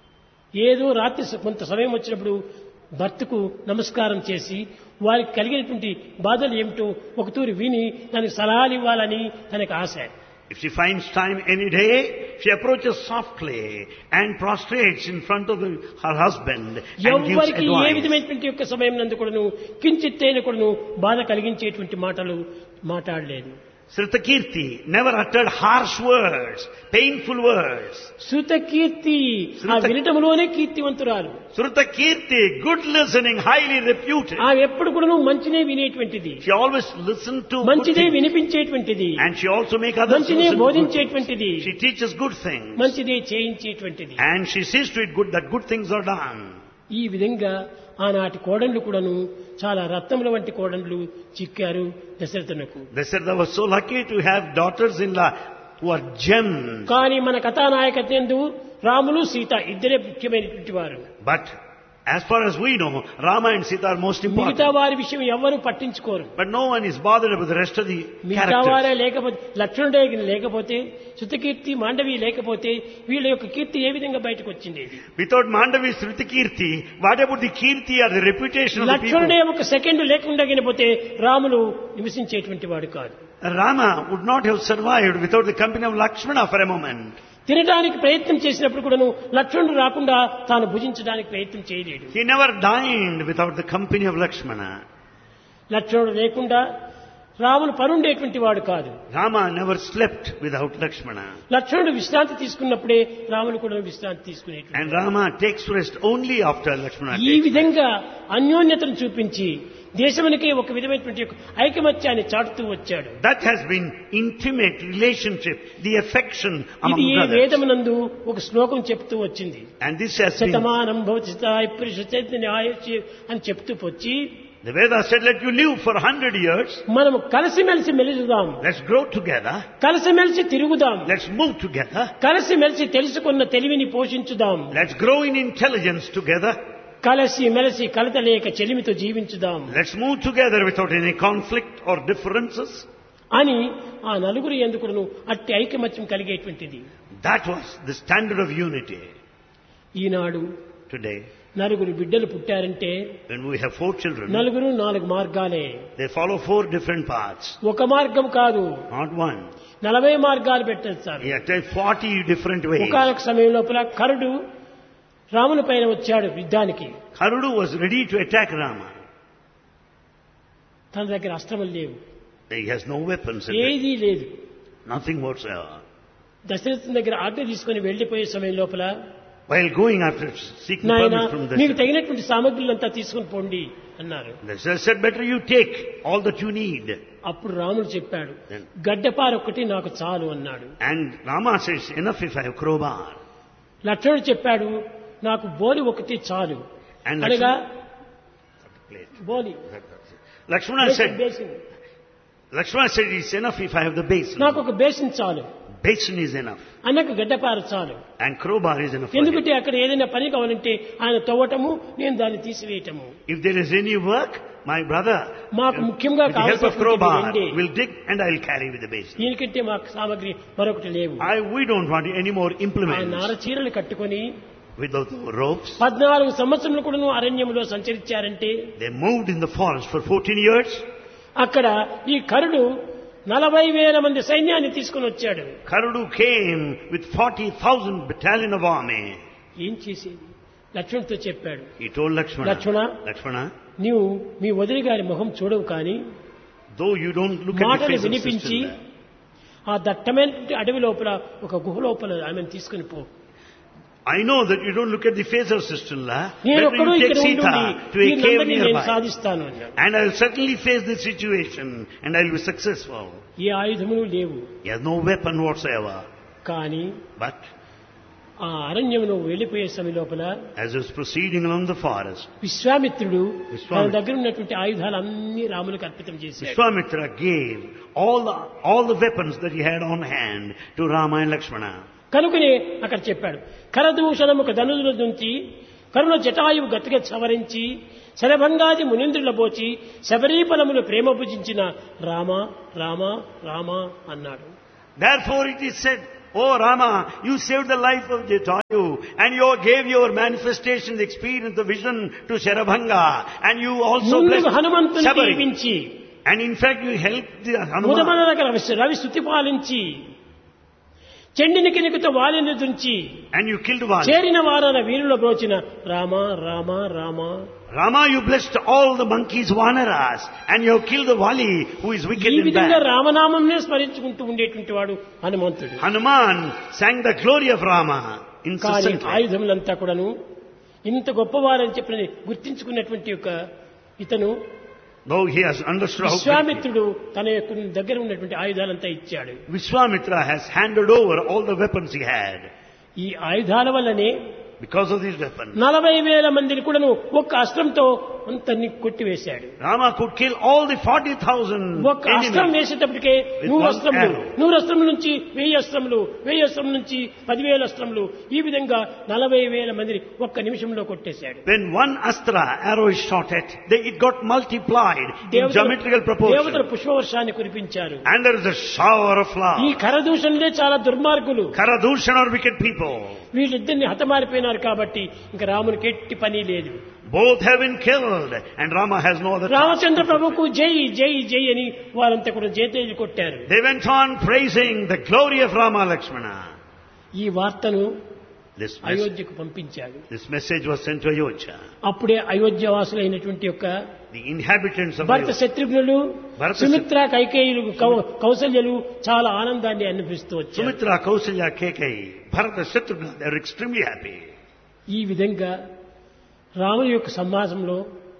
Speaker 1: ఏదో రాత్రి స- కొంత సమయం వచ్చినప్పుడు భర్తకు నమస్కారం చేసి వారికి కలిగినటువంటి బాధలు ఏమిటో ఒకతూరి విని దానికి సలహాలు ఇవ్వాలని తనకు ఆశ.
Speaker 2: If she finds time any day, she approaches softly and prostrates in front of the, her husband and gives
Speaker 1: ఎవరికి ఏ
Speaker 2: advice.
Speaker 1: విధమైనటువంటి యొక్క సమయం నందు కూడాను కించిత్తైన కూడాను బాధ కలిగించేటువంటి మాటలు మాట్లాడలేదు.
Speaker 2: Sritakirti never uttered harsh words, painful words.
Speaker 1: శృత కీర్తి ఆ
Speaker 2: శృత-
Speaker 1: వినటంలోనే కీర్తివంతురాలు.
Speaker 2: Sritakirti, good listening, highly reputed.
Speaker 1: ఆమె ఎప్పుడు కూడాను మంచినే వినేటువంటిది,
Speaker 2: She always listened to good
Speaker 1: మంచిదే
Speaker 2: things.
Speaker 1: వినిపించేటువంటిది,
Speaker 2: And she also make others
Speaker 1: మంచినే
Speaker 2: listen to good things.
Speaker 1: బోధించేటువంటిది,
Speaker 2: She teaches good things.
Speaker 1: మంచిదే చేయించేటువంటిది.
Speaker 2: And she sees to it good that good things are done.
Speaker 1: ఈ విధంగా ఆనాటి కోడళ్ళు కూడాను చాలా రత్నముల వంటి కోడళ్ళు చిక్కారు దశరథునకు.
Speaker 2: They said they were so lucky to have daughters-in-law who are gems.
Speaker 1: కానీ మన కథానాయకత్వందు రాములు సీత ఇద్దరే ముఖ్యమైనటువంటి వారు.
Speaker 2: But as far as we know, Rama and Sita are most
Speaker 1: మిగతా
Speaker 2: important.
Speaker 1: వారి విషయం ఎవరు పట్టించుకోరు.
Speaker 2: But no one is bothered about the rest of the
Speaker 1: మిగతా వారే
Speaker 2: characters.
Speaker 1: లేకపోతే లక్ష్మణుడే లేకపోతే శృతకీర్తి మాండవి లేకపోతే వీళ్ళ యొక్క కీర్తి ఏ విధంగా బయటకు వచ్చింది?
Speaker 2: Without Mandavi, Sritakirti, what about the Kirti or the reputation of the
Speaker 1: లక్ష్మణుడే
Speaker 2: people?
Speaker 1: ఒక సెకండ్ లేకుండా గినపోతే రాములు నివసించేటువంటి వాడు కాదు.
Speaker 2: Rama would not have survived without the company of Lakshmana for a moment.
Speaker 1: తినడానికి ప్రయత్నం చేసినప్పుడు కూడాను లక్ష్మణుడు రాకుండా తాను భుజించడానికి ప్రయత్నం చేయలేడు.
Speaker 2: He never dined without the company of Lakshmana.
Speaker 1: లక్ష్మణుడు లేకుండా రాములు పరుండేటువంటి వాడు కాదు.
Speaker 2: Rama never slept without Lakshmana.
Speaker 1: లక్ష్మణుడు విశ్రాంతి తీసుకున్నప్పుడే రాములు కూడా విశ్రాంతి తీసుకునేటువంటి.
Speaker 2: And Rama takes rest only after Lakshmana
Speaker 1: ఈ
Speaker 2: takes rest.
Speaker 1: విధంగా అన్యోన్యతను చూపించి దేశమునికి ఒక విధమైనటువంటి ఒక ఐకమత్యాన్ని చాటుతూ వచ్చాడు.
Speaker 2: That has been intimate relationship, the affection among
Speaker 1: ఇది ఏ
Speaker 2: brothers.
Speaker 1: వేదమునందు ఒక శ్లోకం చెప్తూ వచ్చింది.
Speaker 2: And this has been,
Speaker 1: Shatamanam Bhavati స్థాయి పురుష ఆయుష్య అని చెప్తూ వచ్చి
Speaker 2: the Vedas said, let you live for a hundred years.
Speaker 1: మనము కలిసిమెలిసి మెలుగుదాం,
Speaker 2: Let's grow together.
Speaker 1: కలిసిమెలిసి తిరుగుదాం,
Speaker 2: Let's move together.
Speaker 1: కలిసిమెలిసి తెలుసుకున్న తెలివిని పోషించుదాం,
Speaker 2: Let's grow in intelligence together.
Speaker 1: కలిసి మెలిసి కలతలేక చెలిమితో జీవించుదాం
Speaker 2: Let's move together without any conflict or differences.
Speaker 1: అని ఆ నలుగురు ఎందుకును అట్టి ఐకమత్యం కలిగేటువంటిది.
Speaker 2: That was the standard of unity.
Speaker 1: Eenadu
Speaker 2: Today,
Speaker 1: నలుగురు బిడ్డలు పుట్టారంటే
Speaker 2: when we have four children,
Speaker 1: నలుగురు నాలుగు మార్గాలే.
Speaker 2: they follow four different paths,
Speaker 1: ఒక మార్గం కాదు,
Speaker 2: not one.
Speaker 1: నలభై మార్గాలు పెట్టేస్తారు.
Speaker 2: He had forty different ways.
Speaker 1: ఒకనొక సమయం లోపల కరుడు రాముని పైన వచ్చాడు యుద్ధానికి.
Speaker 2: Karudu was ready to attack Rama.
Speaker 1: తన దగ్గర అస్త్రములు లేవు,
Speaker 2: He has no weapons, in it.
Speaker 1: ఏదీ లేదు.
Speaker 2: Nothing whatsoever.
Speaker 1: దశరథుని దగ్గర ఆజ్ఞ తీసుకుని వెళ్లిపోయే సమయం లోపల
Speaker 2: While going after seeking
Speaker 1: నాయన
Speaker 2: permission from
Speaker 1: మీకు
Speaker 2: the
Speaker 1: తగినటువంటి సామగ్రులంతా తీసుకుని పోండి అన్నారు.
Speaker 2: They said, better you take all that you need.
Speaker 1: అప్పుడు రాముడు చెప్పాడు,
Speaker 2: Then-
Speaker 1: గడ్డపార ఒక్కటి నాకు చాలు అన్నాడు.
Speaker 2: And Rama says, enough if I have crowbar.
Speaker 1: లక్ష్మణుడు చెప్పాడు, నాకు బోలి ఒకటి చాలు
Speaker 2: And
Speaker 1: అనగా
Speaker 2: Plate.
Speaker 1: Boli
Speaker 2: Lakshmana
Speaker 1: basin,
Speaker 2: said,
Speaker 1: basin.
Speaker 2: Lakshmana said, it's enough if I have the basin.
Speaker 1: నాకు ఒక బేసిన్ చాలు,
Speaker 2: Basin is enough.
Speaker 1: అన్నకు గడ్డపార చాలు.
Speaker 2: And crowbar is enough for him.
Speaker 1: ఎందుకంటే అక్కడ ఏదైనా పని కావాలంటే ఆయన తవ్వటము, నేను దాన్ని తీసివేయటము.
Speaker 2: If there is any work, my brother,
Speaker 1: మాకు ముఖ్యంగా
Speaker 2: with the help of
Speaker 1: కావాల్సినటువంటి
Speaker 2: crowbar,
Speaker 1: రెండే.
Speaker 2: will dig and I'll carry with the basin.
Speaker 1: దీనికంటే మాకు సామగ్రి మరొకటి లేవు.
Speaker 2: I, we don't want any more
Speaker 1: ఆ
Speaker 2: implements.
Speaker 1: నార చీరలు కట్టుకొని
Speaker 2: With those ropes,
Speaker 1: పద్నాలుగు సంవత్సరములు కూడాను అరణ్యంలో సంచరించారంటే
Speaker 2: they moved in the forest for fourteen years.
Speaker 1: అక్కడ ఈ కరుడు నలభై వేల మంది సైన్యాన్ని తీసుకుని వచ్చాడు.
Speaker 2: Karudu came with forty thousand battalion of army.
Speaker 1: ఏం చేసేది? లక్ష్మణుడితో చెప్పాడు,
Speaker 2: He told Lakshmana,
Speaker 1: Lakshmana,
Speaker 2: Lakshmana,
Speaker 1: నీవు మీ వదిలి గారి ముఖం చూడవు కానీ
Speaker 2: though you don't look at the
Speaker 1: మాటలు
Speaker 2: face of
Speaker 1: వినిపించి
Speaker 2: sister,
Speaker 1: ఆ దట్టమైన అడవి లోపల ఒక గుహ లోపల ఆమెను తీసుకుని పో.
Speaker 2: I know that you don't look at the face of sister-in-law.
Speaker 1: నేను
Speaker 2: Better
Speaker 1: ఒక్కడు
Speaker 2: you take
Speaker 1: ఇక్కడ ఉండి
Speaker 2: Sita to a cave
Speaker 1: వీళ్ళందరినీ నేను
Speaker 2: nearby.
Speaker 1: సాధిస్తాను అన్నాడు.
Speaker 2: And I will certainly face this situation and I will be successful.
Speaker 1: ఏ ఆయుధములు లేవు.
Speaker 2: He has no weapon whatsoever.
Speaker 1: కానీ
Speaker 2: But
Speaker 1: ఆ అరణ్యమును వెళ్ళిపోయే సమయం లోపల
Speaker 2: as he was proceeding along the forest,
Speaker 1: విశ్వామిత్రుడు తన
Speaker 2: విశ్వామిత్రుడు
Speaker 1: దగ్గర ఉన్నటువంటి ఆయుధాలన్నీ రాములకు అర్పితం చేశాడు.
Speaker 2: Vishwamitra gave all the, all the weapons that he had on hand to Rama and Lakshmana.
Speaker 1: కనుకనే అక్కడ చెప్పాడు, కరదూషణముకు ధనుల నుంచి కరుణ జటాయువు గతిగా సవరించి శరభంగాది మునింద్రుల బోచి శబరీఫలములు ప్రేమ భుజించిన రామ రామ రామ అన్నాడు.
Speaker 2: Therefore it is said, "O Rama, you saved the life of Jatayu and you gave your manifestation, the experience, the vision to Sharabhanga and you also
Speaker 1: ముందుకు
Speaker 2: blessed
Speaker 1: హనుమంతుని
Speaker 2: Shabari.
Speaker 1: దీవించి
Speaker 2: And in fact you helped the Hanuman
Speaker 1: ముదమన రకర Ravi స్తుతి పాలించి చెండిని కినికితో వాలిని దుంచి
Speaker 2: and you killed Vali.
Speaker 1: చేరిన వారన వీరుల బ్రోచిన Rama Rama Rama.
Speaker 2: Rama, you blessed all the monkeys, Vanaras, and you have killed the Vali who is wicked
Speaker 1: ఈ
Speaker 2: and
Speaker 1: విధంగా
Speaker 2: bad.
Speaker 1: రామనామంనే స్మరించుకుంటూ ఉండేటువంటి వాడు హనుమంతుడు.
Speaker 2: Hanuman sang the glory of Rama
Speaker 1: కానీ
Speaker 2: incessantly.
Speaker 1: ఆయుధములంతా కూడాను ఇంత గొప్పవారని చెప్పి గుర్తించుకున్నటువంటి యొక్క ఇతను
Speaker 2: Though he has understood how great he is.
Speaker 1: విశ్వామిత్రుడు తన యొక్క దగ్గర ఉన్నటువంటి ఆయుధాలంతా ఇచ్చాడు.
Speaker 2: Vishwamitra has handed over all the weapons he had.
Speaker 1: ఈ ఆయుధాల వల్లనే
Speaker 2: Because of these weapons,
Speaker 1: నలభై వేల మందిని కూడాను ఒక్క అస్త్రంతో అంతన్ని కొట్టివేశాడు.
Speaker 2: Rama could kill all the forty thousand
Speaker 1: ఒక్క అస్త్రం
Speaker 2: enemies.
Speaker 1: వేసేటప్పటికే నూరు
Speaker 2: one
Speaker 1: అస్త్రములు,
Speaker 2: arrow.
Speaker 1: నూరు అస్త్రముల నుంచి వెయ్యి అస్త్రములు, వెయ్యి అస్త్రం నుంచి పదివేల అస్త్రములు, ఈ విధంగా నలభై వేల మందిని ఒక్క నిమిషంలో కొట్టేశాడు.
Speaker 2: When one astra arrow is shot at, they, it got multiplied in
Speaker 1: దేవతలు
Speaker 2: geometrical
Speaker 1: దేవతలు
Speaker 2: proportion.
Speaker 1: పుష్పవర్షాన్ని కురిపించారు.
Speaker 2: And there is a shower of
Speaker 1: ఈ
Speaker 2: flowers.
Speaker 1: కరదూషణలే చాలా దుర్మార్గులు.
Speaker 2: Karadushan are wicked people.
Speaker 1: వీళ్ళిద్దరిని హతమారిపోయినారు కాబట్టి ఇంకా రామునికి ఎట్టి పని లేదు.
Speaker 2: Both have been killed and Rama has no other task.
Speaker 1: Ramachandra ప్రభుకు జై జై జై అని వారంతా కూడా జయతేజి కొట్టారు.
Speaker 2: They went on praising the glory of Rama Lakshmana.
Speaker 1: ఈ వార్తను
Speaker 2: This, mes-
Speaker 1: అయోధ్యకు పంపించాడు.
Speaker 2: this message was sent to Ayodhya.
Speaker 1: అప్పుడే అయోధ్య వాసులైనటువంటి యొక్క
Speaker 2: The inhabitants of
Speaker 1: Bharata
Speaker 2: Ayodhya.
Speaker 1: శత్రుఘ్నులు,
Speaker 2: Bharata
Speaker 1: Sumitra, కైకేయులు, cow- కౌసల్యలు చాలా ఆనందాన్ని అనుభవిస్తూ వచ్చారు.
Speaker 2: Sumitra, Kausalya, Kekai, Bharata, Shatrugna, they are extremely happy.
Speaker 1: ఈ విధంగా రాముని యొక్క సమాజంలో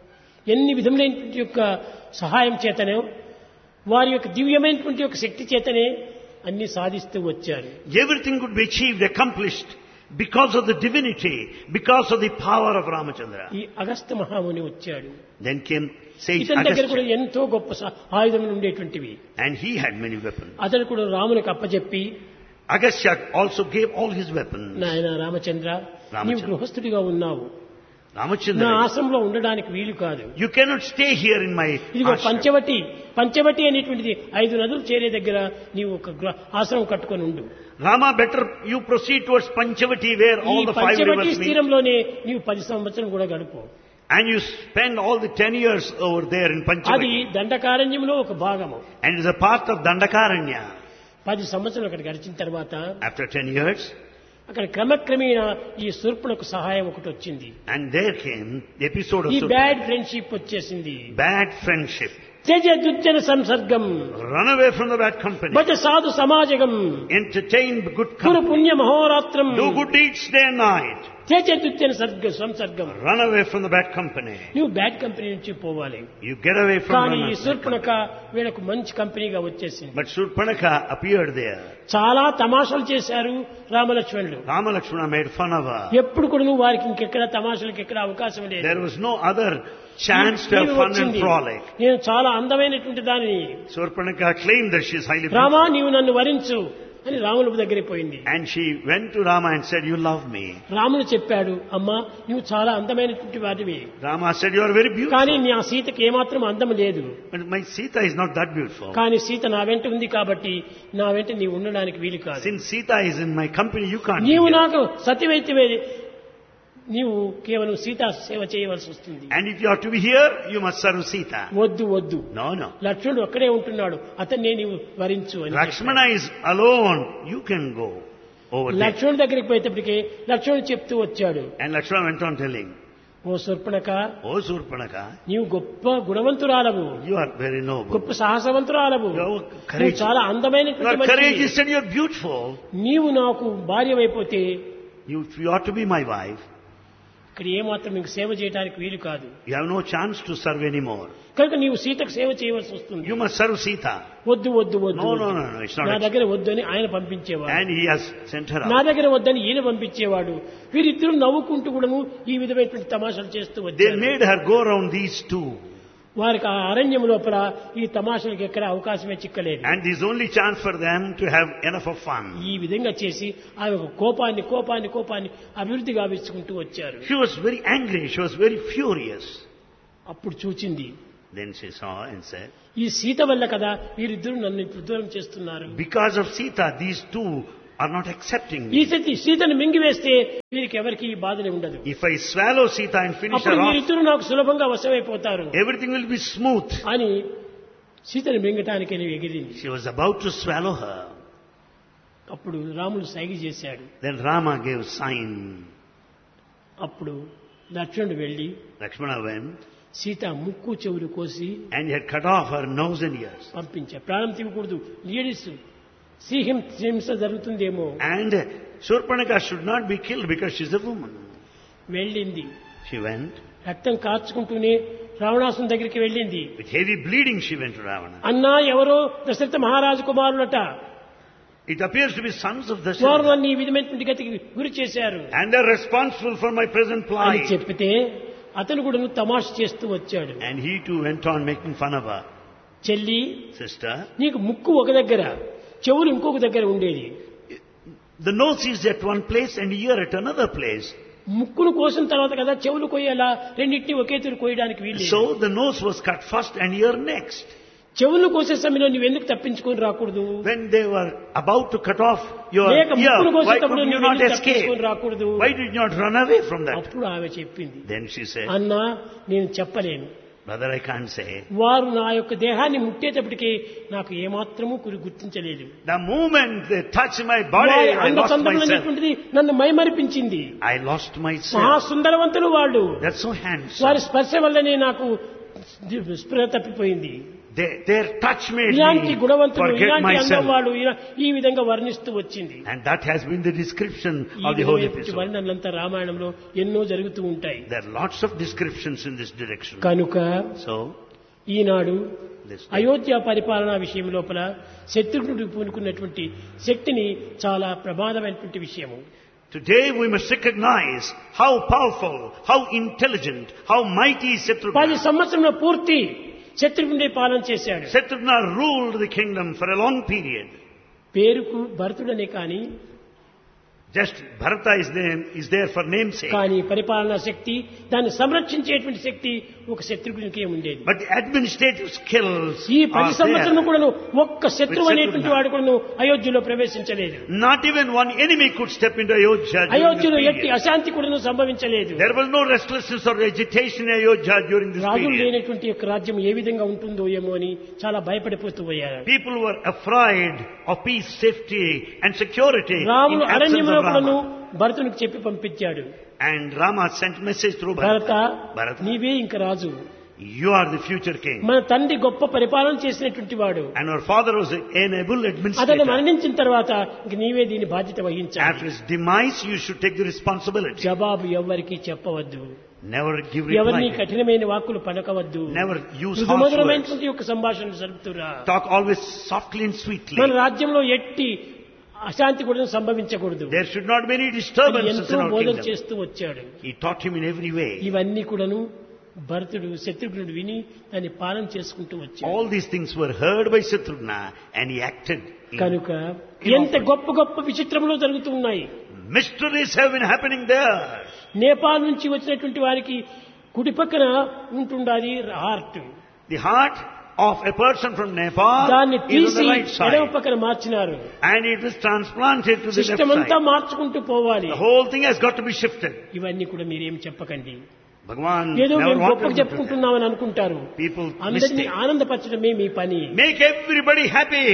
Speaker 1: ఎన్ని విధములైనటువంటి యొక్క సహాయం చేతనే వారి యొక్క దివ్యమైనటువంటి యొక్క శక్తి చేతనే అన్ని సాధిస్తూ వచ్చారు.
Speaker 2: Everything could be achieved, accomplished because of the divinity, because of the power of Ramachandra.
Speaker 1: ఈ అగస్త్య మహాముని వచ్చాడు.
Speaker 2: Then came sage
Speaker 1: ఇతని దగ్గర కూడా
Speaker 2: Agastya,
Speaker 1: ఎంతో గొప్ప స- ఆయుధములు ఉండేటువంటివి.
Speaker 2: and he had many weapons.
Speaker 1: అతడు కూడా రామునికి అప్పచెప్పి,
Speaker 2: Agastya also gave all his weapons.
Speaker 1: నాయన రామచంద్ర,
Speaker 2: రామచంద్ర.
Speaker 1: నీవు గృహస్థుడిగా ఉన్నావు, నా
Speaker 2: Ramachandra,
Speaker 1: ఆశ్రమంలో ఉండడానికి వీలు కాదు.
Speaker 2: you cannot stay here in my
Speaker 1: ఇదిగో
Speaker 2: ashram.
Speaker 1: పంచవటి పంచవటి అనేటువంటిది ఐదు నదులు చేరే దగ్గర నీవు ఒక గృహ- ఆశ్రమం కట్టుకొని ఉండు.
Speaker 2: Rama, better you proceed towards Panchavati where
Speaker 1: ఈ
Speaker 2: all the five
Speaker 1: Panchavati
Speaker 2: rivers meet.
Speaker 1: స్థిరంలోనే నీవు పది సంవత్సరం కూడా గడుపు.
Speaker 2: And you spend all the ten years over there in
Speaker 1: అది
Speaker 2: Panchavati.
Speaker 1: దండకారణ్యంలో ఒక భాగము.
Speaker 2: And it is a part of Dandakaranya.
Speaker 1: పది సంవత్సరాలు అక్కడ గడిచిన తర్వాత
Speaker 2: After ten years,
Speaker 1: అక్కడ క్రమక్రమేణా ఈ శూర్పణకు సహాయం ఒకటి వచ్చింది.
Speaker 2: and there came the episode of
Speaker 1: ఈ
Speaker 2: Surpa.
Speaker 1: బ్యాడ్ ఫ్రెండ్షిప్ వచ్చేసింది.
Speaker 2: Bad friendship.
Speaker 1: త్యజ దుర్జన సంసర్గం
Speaker 2: Run away from the bad company.
Speaker 1: భజ సాధు సమాజగం
Speaker 2: Entertain good
Speaker 1: కురు
Speaker 2: company.
Speaker 1: పుణ్య మహోరాత్రం
Speaker 2: Do good deeds day and night.
Speaker 1: త్యజ దుర్జన సర్గ సంసర్గం.
Speaker 2: Run away from the bad company.
Speaker 1: నువ్వు bad company నుంచి పోవాలి.
Speaker 2: You get away from
Speaker 1: కానీ
Speaker 2: one
Speaker 1: ఈ
Speaker 2: of the
Speaker 1: Shurpanakha
Speaker 2: company.
Speaker 1: వీళ్ళకు మంచి కంపెనీగా వచ్చేసింది.
Speaker 2: But Surpanaka appeared there.
Speaker 1: చాలా తమాషాలు చేశారు రామలక్ష్మణులు.
Speaker 2: Rama Lakshmana made fun of her.
Speaker 1: ఎప్పుడు కూడా నువ్వు వారికి ఇంకెక్కడ తమాషాలకు ఎక్కడ అవకాశం లేదు.
Speaker 2: There was no other chance to have
Speaker 1: నీవు
Speaker 2: fun and
Speaker 1: వచ్చింది.
Speaker 2: frolic.
Speaker 1: నేను చాలా అందమైనటువంటి దానిని,
Speaker 2: Surpanaka claimed that she is highly
Speaker 1: Rama
Speaker 2: beautiful.
Speaker 1: నీవు నన్ను వరించు అని రాముల దగ్గరికి పోయింది.
Speaker 2: And she went to Rama and said, "You love me."
Speaker 1: రాముడు చెప్పాడు, అమ్మా నువ్వు చాలా అందమైనటువంటి వాటివి,
Speaker 2: Rama said, "You are very
Speaker 1: కానీ
Speaker 2: beautiful."
Speaker 1: నా సీతకి ఏమాత్రం అందం లేదు.
Speaker 2: But my Sita is not that beautiful.
Speaker 1: కానీ సీత నా వెంట ఉంది కాబట్టి నా వెంట నీవు ఉండడానికి వీలు కాదు.
Speaker 2: Since Sita is in my company, you can't be
Speaker 1: నీవు
Speaker 2: here.
Speaker 1: నాకు సతివైతే నీవు కేవలం సీతా సేవ చేయవలసి వస్తుంది.
Speaker 2: And if you are to be here, you must serve Sita.
Speaker 1: వద్దు వద్దు,
Speaker 2: No, no.
Speaker 1: లక్ష్మణుడు ఒక్కడే ఉంటున్నాడు, అతన్నే నీవు వరించు అని చెప్పాడు.
Speaker 2: Lakshmana is alone. You can go over there.
Speaker 1: లక్ష్మణుడి దగ్గరికి పోయేటప్పటికి లక్ష్మణుడు చెప్తూ వచ్చాడు,
Speaker 2: And Lakshmana went on telling,
Speaker 1: oh Shurpanakha,
Speaker 2: "Oh Surpanaka,
Speaker 1: నీవు గొప్ప గుణవంతురాలవు,
Speaker 2: you are very noble.
Speaker 1: గొప్ప సాహసవంతురాలవు,
Speaker 2: You are
Speaker 1: నువ్వు
Speaker 2: courageous.
Speaker 1: చాలా
Speaker 2: You are
Speaker 1: అందమైనటువంటి మనిషివి.
Speaker 2: courageous and you are beautiful.
Speaker 1: నీవు నాకు భార్యమైపోతే
Speaker 2: You, you ought to be my wife.
Speaker 1: ఇక్కడ ఏమాత్రం మీకు సేవ చేయడానికి వీలు కాదు.
Speaker 2: You have no chance to serve anymore.
Speaker 1: కనుక నీవు సీతకు సేవ చేయవలసి వస్తుంది.
Speaker 2: You must serve Sita.
Speaker 1: వద్దు వద్దు వద్దు.
Speaker 2: No, no, no, no. It's not.
Speaker 1: నా దగ్గర వద్దని ఆయన పంపించేవాడు.
Speaker 2: And he has sent her
Speaker 1: నా
Speaker 2: out.
Speaker 1: దగ్గర వద్దని ఈయన పంపించేవాడు. వీరిద్దరూ నవ్వుకుంటూ కూడాను ఈ విధమైనటువంటి తమాషాలు చేస్తూ
Speaker 2: They
Speaker 1: వచ్చారు.
Speaker 2: made her go around these two.
Speaker 1: వారికి ఆ అరణ్యం లోపల ఈ తమాషలకు ఎక్కడ అవకాశమే చిక్కలేదు.
Speaker 2: And there's only chance for them to have enough of fun.
Speaker 1: ఈ విధంగా చేసి ఆమె ఒక కోపాన్ని కోపాన్ని కోపాన్ని అభివృద్ధి గావించుకుంటూ వచ్చారు.
Speaker 2: She was very angry. She was very furious.
Speaker 1: అప్పుడు చూచింది.
Speaker 2: Then she saw and said,
Speaker 1: ఈ సీత వల్ల కదా వీరిద్దరూ నన్ను ఇప్పుడు దూరం చేస్తున్నారు.
Speaker 2: because of Sita, these two are not accepting
Speaker 1: ఈ
Speaker 2: me.
Speaker 1: సతి సీతను మింగివేస్తే వీరికి ఎవరికి ఈ బాధనే ఉండదు.
Speaker 2: If I swallow Sita and finish
Speaker 1: అప్పుడు
Speaker 2: her off,
Speaker 1: వీరిద్దరూ నాకు సులభంగా వశమైపోతారు
Speaker 2: everything will be smooth.
Speaker 1: అని సీతను మింగటానికి ఎగిరింది.
Speaker 2: She was about to swallow her.
Speaker 1: అప్పుడు రాముడు సైగ చేశాడు.
Speaker 2: Then Rama gave sign.
Speaker 1: అప్పుడు లక్ష్మణుడు వెళ్లి
Speaker 2: Lakshmana went
Speaker 1: సీత ముక్కు చెవులు కోసి
Speaker 2: and he had cut off her nose and ears.
Speaker 1: పంపించారు. ప్రాణం తీయకూడదు, లేడీస్ శ్రీహిం హింస జరుగుతుందేమో.
Speaker 2: And Shurpanaka should not be killed because she's a woman.
Speaker 1: వెళ్ళింది.
Speaker 2: She went.
Speaker 1: రక్తం కార్చుకుంటూనే రావణాసుని దగ్గరికి వెళ్ళింది.
Speaker 2: With heavy bleeding she went to Ravana.
Speaker 1: అన్నా ఎవరో దశరథ మహారాజు కుమారులట,
Speaker 2: It appears to be sons of
Speaker 1: వారు
Speaker 2: Dasharatha.
Speaker 1: నన్ను ఈ విధమైనటువంటి గతికి గురి చేశారు
Speaker 2: And they're responsible for my present
Speaker 1: అని
Speaker 2: plight.
Speaker 1: చెప్పితే అతను కూడా తమాష చేస్తూ వచ్చాడు.
Speaker 2: And he too went on making fun of her.
Speaker 1: చెల్లి,
Speaker 2: Sister,
Speaker 1: నీకు ముక్కు ఒక దగ్గర, చెవులు ఇంకొక దగ్గర ఉండేది.
Speaker 2: the nose is at one place and ear at another place.
Speaker 1: ముక్కును కోసిన తర్వాత కదా చెవులు కొయ్యాలా, రెండింటినీ ఒకే తీరు కోయడానికి వీలు.
Speaker 2: So the nose was cut first and ear next.
Speaker 1: చెవులు కోసే సమయంలో నువ్వు ఎందుకు తప్పించుకొని రాకూడదు?
Speaker 2: When they were about to cut off your
Speaker 1: లేక
Speaker 2: ear,
Speaker 1: ముక్కును
Speaker 2: why
Speaker 1: కోసేటప్పుడు
Speaker 2: could you
Speaker 1: నువ్వు
Speaker 2: not
Speaker 1: ఎందుకు
Speaker 2: escape?
Speaker 1: తప్పించుకొని రాకూడదు?
Speaker 2: Why did you not run away from that?
Speaker 1: అప్పుడు ఆమె చెప్పింది,
Speaker 2: Then she said,
Speaker 1: అన్నా నేను చెప్పలేను.
Speaker 2: brother, I can't say.
Speaker 1: వారు నా యొక్క దేహాన్ని ముట్టేటప్పటికి నాకు ఏమాత్రము గురి గుర్తించలేదు.
Speaker 2: The moment they touched my body,
Speaker 1: వారి
Speaker 2: I lost
Speaker 1: అందచందములు
Speaker 2: myself.
Speaker 1: అనేటువంటిది నన్ను మైమరిపించింది.
Speaker 2: I lost myself.
Speaker 1: మహాసుందరవంతులు వాళ్ళు.
Speaker 2: That's so handsome.
Speaker 1: వారి స్పర్శ వల్లనే నాకు స్పృహ తప్పిపోయింది.
Speaker 2: They, their touch made
Speaker 1: ఇలాంటి
Speaker 2: me
Speaker 1: గుణవంతులు,
Speaker 2: forget
Speaker 1: ఇలాంటి అందం
Speaker 2: myself.
Speaker 1: వాళ్ళు ఇలా ఈ విధంగా వర్ణిస్తూ వచ్చింది.
Speaker 2: And that has been the description
Speaker 1: ఈ
Speaker 2: of the whole
Speaker 1: విధమైనటువంటి
Speaker 2: episode.
Speaker 1: వర్ణనలంతా రామాయణంలో ఎన్నో జరుగుతూ ఉంటాయి.
Speaker 2: There are lots of descriptions in this direction.
Speaker 1: కనుక
Speaker 2: So,
Speaker 1: ఈనాడు
Speaker 2: this
Speaker 1: అయోధ్య పరిపాలనా విషయం లోపల శత్రుఘ్నుడు పూనుకున్నటువంటి శక్తిని చాలా ప్రమాదమైనటువంటి విషయము.
Speaker 2: today we must recognize how powerful, how intelligent, how mighty
Speaker 1: పది
Speaker 2: Shatrugna.
Speaker 1: సంవత్సరంలో పూర్తి శత్రుఘ్నుడే పాలన చేశాడు.
Speaker 2: Shatrugna ruled the kingdom for a long period.
Speaker 1: పేరుకు భరతుడనే కాని
Speaker 2: Just Bharata is there, is there for namesake.
Speaker 1: కానీ పరిపాలనా శక్తి, దాన్ని సంరక్షించేటువంటి శక్తి ఒక శత్రుఘ్నునికే ఉండేది.
Speaker 2: But the administrative skills
Speaker 1: ఈ పది
Speaker 2: are
Speaker 1: సంవత్సరం
Speaker 2: there.
Speaker 1: కూడాను ఒక్క శత్రువు అనేటువంటి వాడు కూడాను అయోధ్యలో ప్రవేశించలేదు.
Speaker 2: Not even one enemy could step into Ayodhya during this
Speaker 1: అయోధ్యలో ఎట్టి
Speaker 2: period.
Speaker 1: అశాంతి కూడాను సంభవించలేదు.
Speaker 2: There was no restlessness or agitation in Ayodhya during this
Speaker 1: రాజులు
Speaker 2: period.
Speaker 1: లేనటువంటి యొక్క రాజ్యం ఏ విధంగా ఉంటుందో ఏమో అని చాలా భయపడిపోతూ పోయారు.
Speaker 2: People were afraid of peace, safety and security in
Speaker 1: రాముడు
Speaker 2: absence
Speaker 1: అరణ్యంలో
Speaker 2: of
Speaker 1: కూడాను
Speaker 2: Rama.
Speaker 1: భరతునికి చెప్పి పంపించాడు,
Speaker 2: And Rama sent message through
Speaker 1: Bharata
Speaker 2: Bharata. Bharata,
Speaker 1: నీవే ఇంక రాజు,
Speaker 2: you are the future king.
Speaker 1: మన తండ్రి గొప్ప పరిపాలన చేసినటువంటి వాడు,
Speaker 2: And our father was an able
Speaker 1: అతను
Speaker 2: administrator.
Speaker 1: మరణించిన తర్వాత ఇంక నీవే దీని బాధ్యత
Speaker 2: After
Speaker 1: వహించాలి.
Speaker 2: his demise, you should take the responsibility.
Speaker 1: జవాబు ఎవ్వరికి చెప్పవద్దు,
Speaker 2: Never give
Speaker 1: ఎవరిని
Speaker 2: reply.
Speaker 1: కఠినమైన వాక్కులు పలకవద్దు,
Speaker 2: Never use harsh words.
Speaker 1: మృదుమధురమైనటువంటి యొక్క సంభాషణలు జరుపుతురా.
Speaker 2: Talk always softly and sweetly.
Speaker 1: మన రాజ్యంలో ఎట్టి అశాంతి కూడా సంభవించకూడదు.
Speaker 2: There should not be any
Speaker 1: అని
Speaker 2: disturbances
Speaker 1: ఎంతో
Speaker 2: in our
Speaker 1: బోధన
Speaker 2: kingdom.
Speaker 1: చేస్తూ వచ్చాడు.
Speaker 2: He taught him in every way.
Speaker 1: ఇవన్నీ కూడాను భరతుడు శత్రుఘ్నుడు విని దాన్ని పాలన చేసుకుంటూ వచ్చాడు.
Speaker 2: All these things were heard by Shatrugna and he acted. in-
Speaker 1: కనుక ఎంత గొప్ప గొప్ప విచిత్రములు జరుగుతూ ఉన్నాయి.
Speaker 2: Mysteries have been happening there.
Speaker 1: Nepal నుంచి వచ్చినటువంటి వారికి కుడి పక్కన ఉంటుండాలి heart,
Speaker 2: The heart of a person from Nepal
Speaker 1: దాన్ని
Speaker 2: is on
Speaker 1: తీసి
Speaker 2: the right
Speaker 1: ఎడమ
Speaker 2: side.
Speaker 1: పక్కన మార్చినారు.
Speaker 2: And it is transplanted to the left
Speaker 1: system అంతా
Speaker 2: side.
Speaker 1: మార్చుకుంటూ పోవాలి.
Speaker 2: The whole thing has got to be shifted.
Speaker 1: ఇవన్నీ కూడా మీరేం చెప్పకండి.
Speaker 2: Bhagavan
Speaker 1: ఏదో
Speaker 2: never
Speaker 1: మేము
Speaker 2: wanted
Speaker 1: గొప్పగా
Speaker 2: to do that.
Speaker 1: చెప్పుకుంటున్నామని అనుకుంటారు.
Speaker 2: People
Speaker 1: అందరినీ
Speaker 2: mistake.
Speaker 1: ఆనందపరచడమే మీ పని.
Speaker 2: Make everybody happy.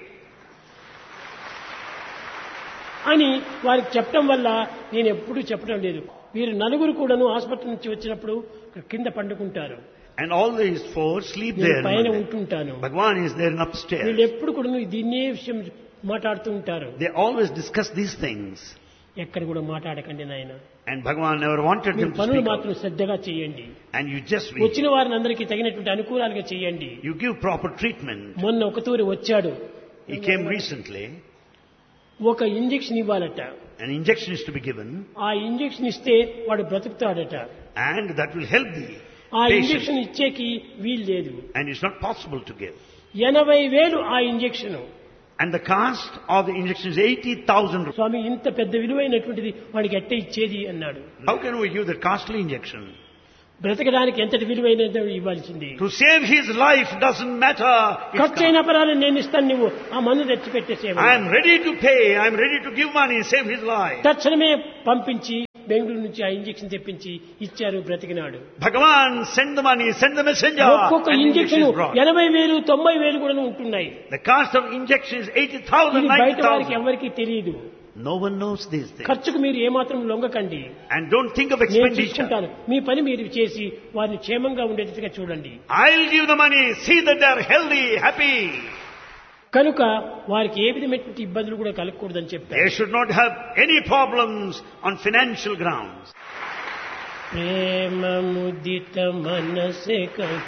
Speaker 1: అని వారికి చెప్పడం వల్ల నేను ఎప్పుడూ చెప్పడం లేదు. వీరు నలుగురు కూడాను ఆసుపత్రి నుంచి వచ్చినప్పుడు కింద పండుకుంటారు,
Speaker 2: And all these four sleep
Speaker 1: నేను
Speaker 2: there.
Speaker 1: పైన
Speaker 2: Monday.
Speaker 1: ఉంటుంటాను.
Speaker 2: Bhagavan is there in
Speaker 1: వీళ్ళు
Speaker 2: upstairs.
Speaker 1: ఎప్పుడు కూడా దీన్నే విషయం మాట్లాడుతూ ఉంటారు.
Speaker 2: They always discuss these things.
Speaker 1: ఎక్కడ కూడా మాట్లాడకండి నాయన.
Speaker 2: And Bhagavan never wanted him to
Speaker 1: పనులు
Speaker 2: speak
Speaker 1: మాత్రం
Speaker 2: out.
Speaker 1: శ్రద్ధగా చేయండి.
Speaker 2: And you just
Speaker 1: వచ్చిన
Speaker 2: read.
Speaker 1: వారిని అందరికీ తగినటువంటి అనుకూలాలుగా చేయండి.
Speaker 2: You give proper treatment.
Speaker 1: మొన్న ఒక తూరి వచ్చాడు.
Speaker 2: He came recently.
Speaker 1: ఒక injection ఇవ్వాలట.
Speaker 2: An injection is to be given.
Speaker 1: ఆ ఇంజెక్షన్ ఇస్తే వాడు బ్రతుకుతాడట.
Speaker 2: And that will help the
Speaker 1: ఆ
Speaker 2: patient.
Speaker 1: ఇంజెక్షన్ ఇచ్చేకి వీలు లేదు.
Speaker 2: And it's not possible to give.
Speaker 1: ఎనభై వేలు ఆ injection.
Speaker 2: And the cost of the injection is eighty thousand rupees.
Speaker 1: స్వామి ఇంత పెద్ద విలువైనటువంటిది వాడికి ఎట్ట ఇచ్చేది అన్నాడు.
Speaker 2: How can we give that costly injection?
Speaker 1: బ్రతకడానికి ఎంతటి విలువైనది ఇవ్వాల్సింది.
Speaker 2: To save his life doesn't matter. It's
Speaker 1: ఖర్చు అయిన పరాలు నేను ఇస్తాను, నువ్వు ఆ మందు తెచ్చి పెట్టేసేవా.
Speaker 2: I am ready to pay. I am ready to give money, save his life.
Speaker 1: తక్షణమే పంపించి బెంగళూరు నుంచి ఆ ఇంజెక్షన్ తెప్పించి ఇచ్చారు, బ్రతికినాడు.
Speaker 2: Bhagavan, send the money, send the messenger.
Speaker 1: ఒక్కొక్క
Speaker 2: And
Speaker 1: injection
Speaker 2: injection is brought.
Speaker 1: ఎనభై వేలు తొంభై వేలు కూడా ఉంటున్నాయి.
Speaker 2: The cost of injection is eighty thousand,
Speaker 1: ఇది
Speaker 2: ninety
Speaker 1: బయట వారికి
Speaker 2: thousand.
Speaker 1: ఎవరికి తెలియదు.
Speaker 2: No one knows these things.
Speaker 1: ఖర్చుకు మీరు ఏమాత్రం లొంగకండి.
Speaker 2: And don't think of
Speaker 1: నేను
Speaker 2: expenditure.
Speaker 1: తీసుకుంటాను, మీ పని మీరు చేసి వారిని క్షేమంగా ఉండేట్టుగా చూడండి.
Speaker 2: I'll give the money. See that they are healthy, happy.
Speaker 1: కనుక వారికి ఏ విధమైనటువంటి ఇబ్బందులు కూడా కలగకూడదని చెప్పారు.
Speaker 2: They should not have any problems on financial grounds.
Speaker 1: ప్రేమ ముదిత మనసే